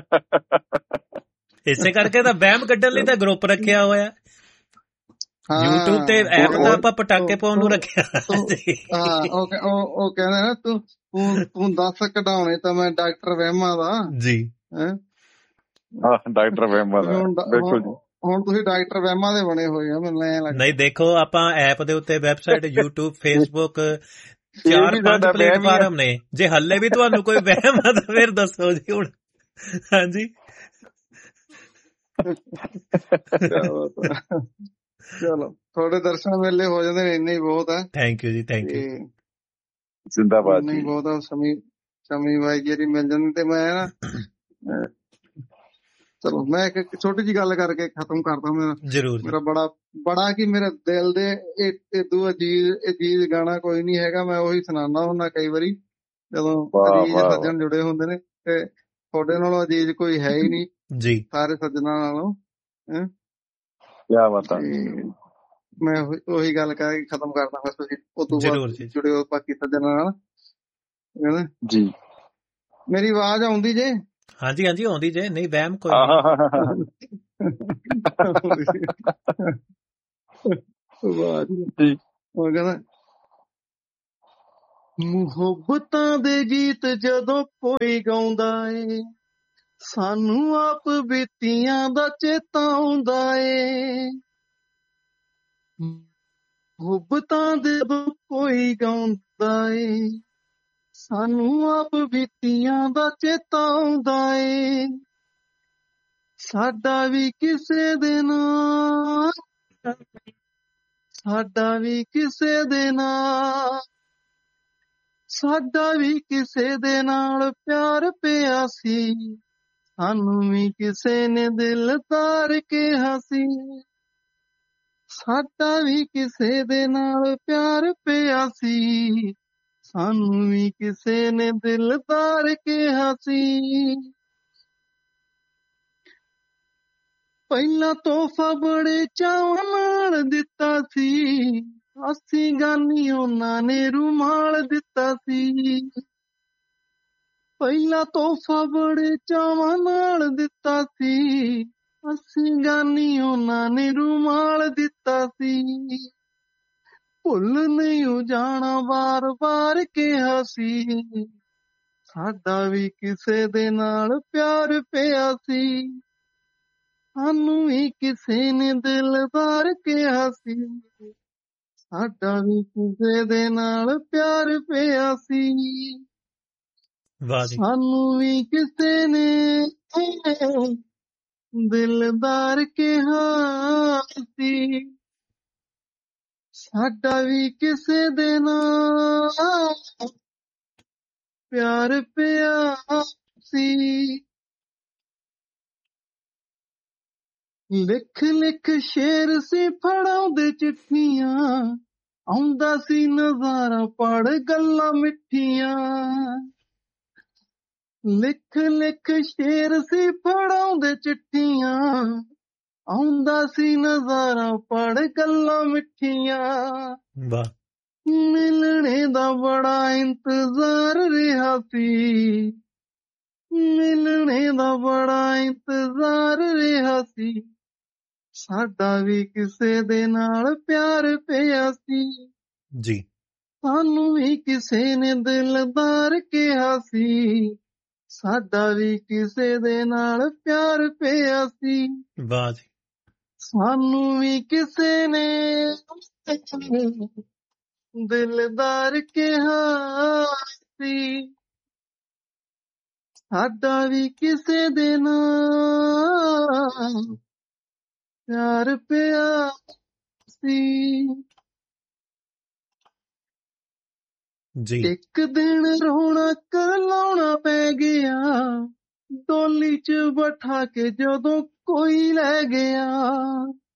ਇਸੇ ਕਰਕੇ ਤਾਂ ਵਹਿਮ ਕੱਢਣ ਲਈ ਤਾਂ ਗਰੁੱਪ ਰੱਖਿਆ ਹੋਇਆ YouTube ਤੇ। ਐਪ ਤਾਂ ਆਪਾਂ ਪਟਾਕੇ ਪਾਉਣ ਨੂੰ ਰੱਖਿਆ। ਹਾਂ, ਉਹ ਕਹਿੰਦਾ ਨਾ ਤੂੰ ਤੂੰ ਦੱਸ ਕਢਾਉਣੇ ਤਾਂ ਮੈਂ ਡਾਕਟਰ ਵਹਿਮਾਂ ਦਾ ਜੀ। ਹਾਂ, ਡਾਕਟਰ ਵਹਿਮਾਂ ਦਾ, ਬਿਲਕੁਲ ਜੀ। ਹੁਣ ਤੁਸੀਂ ਡਾਕਟਰ ਵਹਿਮਾਂ ਦੇ ਬਣੇ ਹੋਏ ਆ, ਮੈਨੂੰ ਐਂ ਲੱਗਦਾ। ਨਹੀਂ, ਦੇਖੋ ਆਪਾਂ ਐਪ ਦੇ ਉੱਤੇ ਵੈਬਸਾਈਟ, YouTube, Facebook, ਚਾਰ ਪੰਜ ਪਲੇਟਫਾਰਮ ਨੇ। ਜੇ ਹੱਲੇ ਵੀ ਤੁਹਾਨੂੰ ਕੋਈ ਵਹਿਮ ਆ ਤਾਂ ਫਿਰ ਦੱਸੋ ਜੀ ਹੁਣ। ਹਾਂਜੀ, ਚਲੋ ਤੁਹਾਡੇ ਦਰਸ਼ਨ ਮੇਲੇ ਹੋ ਜਾਂਦੇ ਨੇ, ਇੰਨੇ ਹੀ ਬਹੁਤ ਹੈ। ਥੈਂਕ ਯੂ ਜੀ, ਥੈਂਕ ਯੂ, ਜ਼ਿੰਦਾਬਾਦ। ਨਹੀਂ ਬਹੁਤ ਆ। ਸ਼ਮੀ ਸ਼ਮੀ ਬਾਈ ਜਿਹੜੀ ਮਿਲ ਜਾਂਦੀ। ਤੇ ਮੈਂ ਨਾ ਚਲੋ ਮੈਂ ਇੱਕ ਛੋਟੀ ਜਿਹੀ ਗੱਲ ਕਰਕੇ ਖਤਮ ਕਰਦਾ। ਮੇਰਾ ਜ਼ਰੂਰ, ਮੇਰਾ ਬੜਾ ਬੜਾ ਕਿ ਮੇਰੇ ਦਿਲ ਦੇ ਇਦੂ ਅਜੀਜ਼ ਅਜੀਜ਼ ਗਾਣਾ ਕੋਈ ਨਹੀਂ ਹੈਗਾ। ਮੈਂ ਉਹੀ ਸੁਣਾਉਂਦਾ ਹੁੰਦਾ ਕਈ ਵਾਰੀ ਜਦੋਂ ਅਜੀਜ਼ ਸੱਜਣ ਜੁੜੇ ਹੁੰਦੇ ਨੇ, ਤੇ ਤੁਹਾਡੇ ਨਾਲੋਂ ਅਜੀਜ਼ ਕੋਈ ਹੈ ਹੀ ਨਹੀਂ ਜੀ, ਸਾਰੇ ਸੱਜਣਾਂ ਨਾਲੋਂ। ਕਿਆ ਬਾਤ ਹੈ। ਮੈਂ ਉਹੀ ਗੱਲ ਕਹਿ ਕੇ ਖਤਮ ਕਰਦਾ, ਬਸ ਤੁਸੀਂ ਉਦੋਂ ਬਾਅਦ ਜੁੜੇ ਹੋ ਬਾਕੀ ਸੱਜਣਾਂ ਨਾਲ ਜੀ। ਮੇਰੀ ਆਵਾਜ਼ ਆਉਂਦੀ ਜੇ? ਹਾਂਜੀ ਹਾਂਜੀ ਆਉਂਦੀ ਜੇ, ਨਹੀਂ ਵਹਿਮ ਕੋਈ ਉਹ ਕਹਿੰਦਾ ਮੁਹੱਬਤਾਂ ਦੇ ਗੀਤ ਜਦੋਂ ਕੋਈ ਗਾਉਂਦਾ ਏ, ਸਾਨੂੰ ਆਪ ਬੀਤੀਆਂ ਦਾ ਚੇਤਾ ਆਉਂਦਾ ਏ। ਮੁਹੱਬਤਾਂ ਦੇ ਜਦੋਂ ਕੋਈ ਗਾਉਂਦਾ ਏ, ਸਾਨੂੰ ਆਪ ਬੀਤੀਆਂ ਦਾ ਚੇਤਾ ਆਉਂਦਾ ਏ। ਸਾਡਾ ਵੀ ਕਿਸੇ ਦੇ ਨਾਲ, ਸਾਡਾ ਵੀ ਕਿਸੇ ਦੇ ਨਾਲ, ਸਾਡਾ ਵੀ ਕਿਸੇ ਦੇ ਨਾਲ ਪਿਆਰ ਪਿਆ ਸੀ, ਸਾਨੂੰ ਵੀ ਕਿਸੇ ਨੇ ਦਿਲਦਾਰ ਕਿਹਾ ਸੀ। ਸਾਡਾ ਵੀ ਕਿਸੇ ਦੇ ਨਾਲ ਪਿਆਰ ਪਿਆ ਸੀ, ਸਾਨੂੰ ਵੀ ਕਿਸੇ ਨੇ ਦਿਲਦਾਰ ਕਿਹਾ ਸੀ। ਪਹਿਲਾਂ ਤੋਹਫਾ ਬੜੇ ਚਾਵਾਂ ਨਾਲ ਦਿੱਤਾ ਸੀ, ਅਸੀਂ ਗਾਨੀ ਉਹਨਾਂ ਨੇ ਰੁਮਾਲ ਦਿੱਤਾ ਸੀ। ਪਹਿਲਾਂ ਤੋਹਫਾ ਬੜੇ ਚਾਵਾਂ ਨਾਲ ਦਿੱਤਾ ਸੀ, ਅਸੀਂ ਗਾਨੀ ਉਹਨਾਂ ਨੇ ਰੁਮਾਲ ਦਿੱਤਾ ਸੀ। ਭੁੱਲ ਨਹੀਂ ਜਾਣਾ ਵਾਰ ਵਾਰ ਕਿਹਾ ਸੀ, ਸਾਡਾ ਵੀ ਕਿਸੇ ਦੇ ਨਾਲ ਪਿਆਰ ਪਿਆ ਸੀ, ਸਾਨੂੰ ਵੀ ਕਿਸੇ ਨੇ ਦਿਲਦਾਰ ਕਿਹਾ ਸੀ। ਸਾਡਾ ਵੀ ਕਿਸੇ ਦੇ ਨਾਲ ਪਿਆਰ ਪਿਆ ਸੀ, ਸਾਨੂੰ ਵੀ ਕਿਸੇ ਨੇ ਦਿਲਦਾਰ ਕਿਹਾ ਸੀ। ਸਾਡਾ ਵੀ ਕਿਸੇ ਦੇ ਨਾਲ ਪਿਆਰ ਪਿਆ ਸੀ। ਲਿਖ ਲਿਖ ਸ਼ੇਰ ਸੀ ਫੜਾਉਂਦੇ ਚਿੱਠੀਆਂ, ਆਉਂਦਾ ਸੀ ਨਜ਼ਾਰਾ ਪੜ ਗੱਲਾਂ ਮਿੱਠੀਆਂ। ਲਿਖ ਲਿਖ ਸ਼ੇਰ ਸੀ ਫੜਾਉਂਦੇ ਚਿੱਠੀਆਂ, ਆਉਂਦਾ ਸੀ ਨਜ਼ਾਰਾ ਪੜ ਗੱਲਾਂ ਮਿੱਠੀਆਂ। ਵਾਹ। ਮਿਲਣੇ ਦਾ ਬੜਾ ਇੰਤਜ਼ਾਰ ਰਿਹਾ ਸੀ, ਮਿਲਣੇ ਦਾ ਬੜਾ ਇੰਤਜ਼ਾਰ ਰਿਹਾ ਸੀ, ਸਾਡਾ ਵੀ ਕਿਸੇ ਦੇ ਨਾਲ ਪਿਆਰ ਪਿਆ ਸੀ ਜੀ, ਸਾਨੂੰ ਵੀ ਕਿਸੇ ਨੇ ਦਿਲਦਾਰ ਕਿਹਾ ਸੀ, ਸਾਡਾ ਵੀ ਕਿਸੇ ਦੇ ਨਾਲ ਪਿਆਰ ਪਿਆ ਸੀ। ਵਾਹ ਜੀ। ਸਾਨੂੰ ਵੀ ਕਿਸੇ ਨੇ ਦਿਲਦਾਰ ਕਿਹਾ ਸੀ, ਸਾਡਾ ਵੀ ਕਿਸੇ ਦੇ ਨਾਲ ਪਿਆਰ ਪਿਆ ਸੀ। ਜੀ। ਇੱਕ ਦਿਨ ਰੋਣਾ ਕਰਲਾਉਣਾ ਪੈ ਗਿਆ, ਡੋਲੀ ਚ ਬਿਠਾ ਕੇ ਜਦੋਂ ਕੋਈ ਲੈ ਗਿਆ।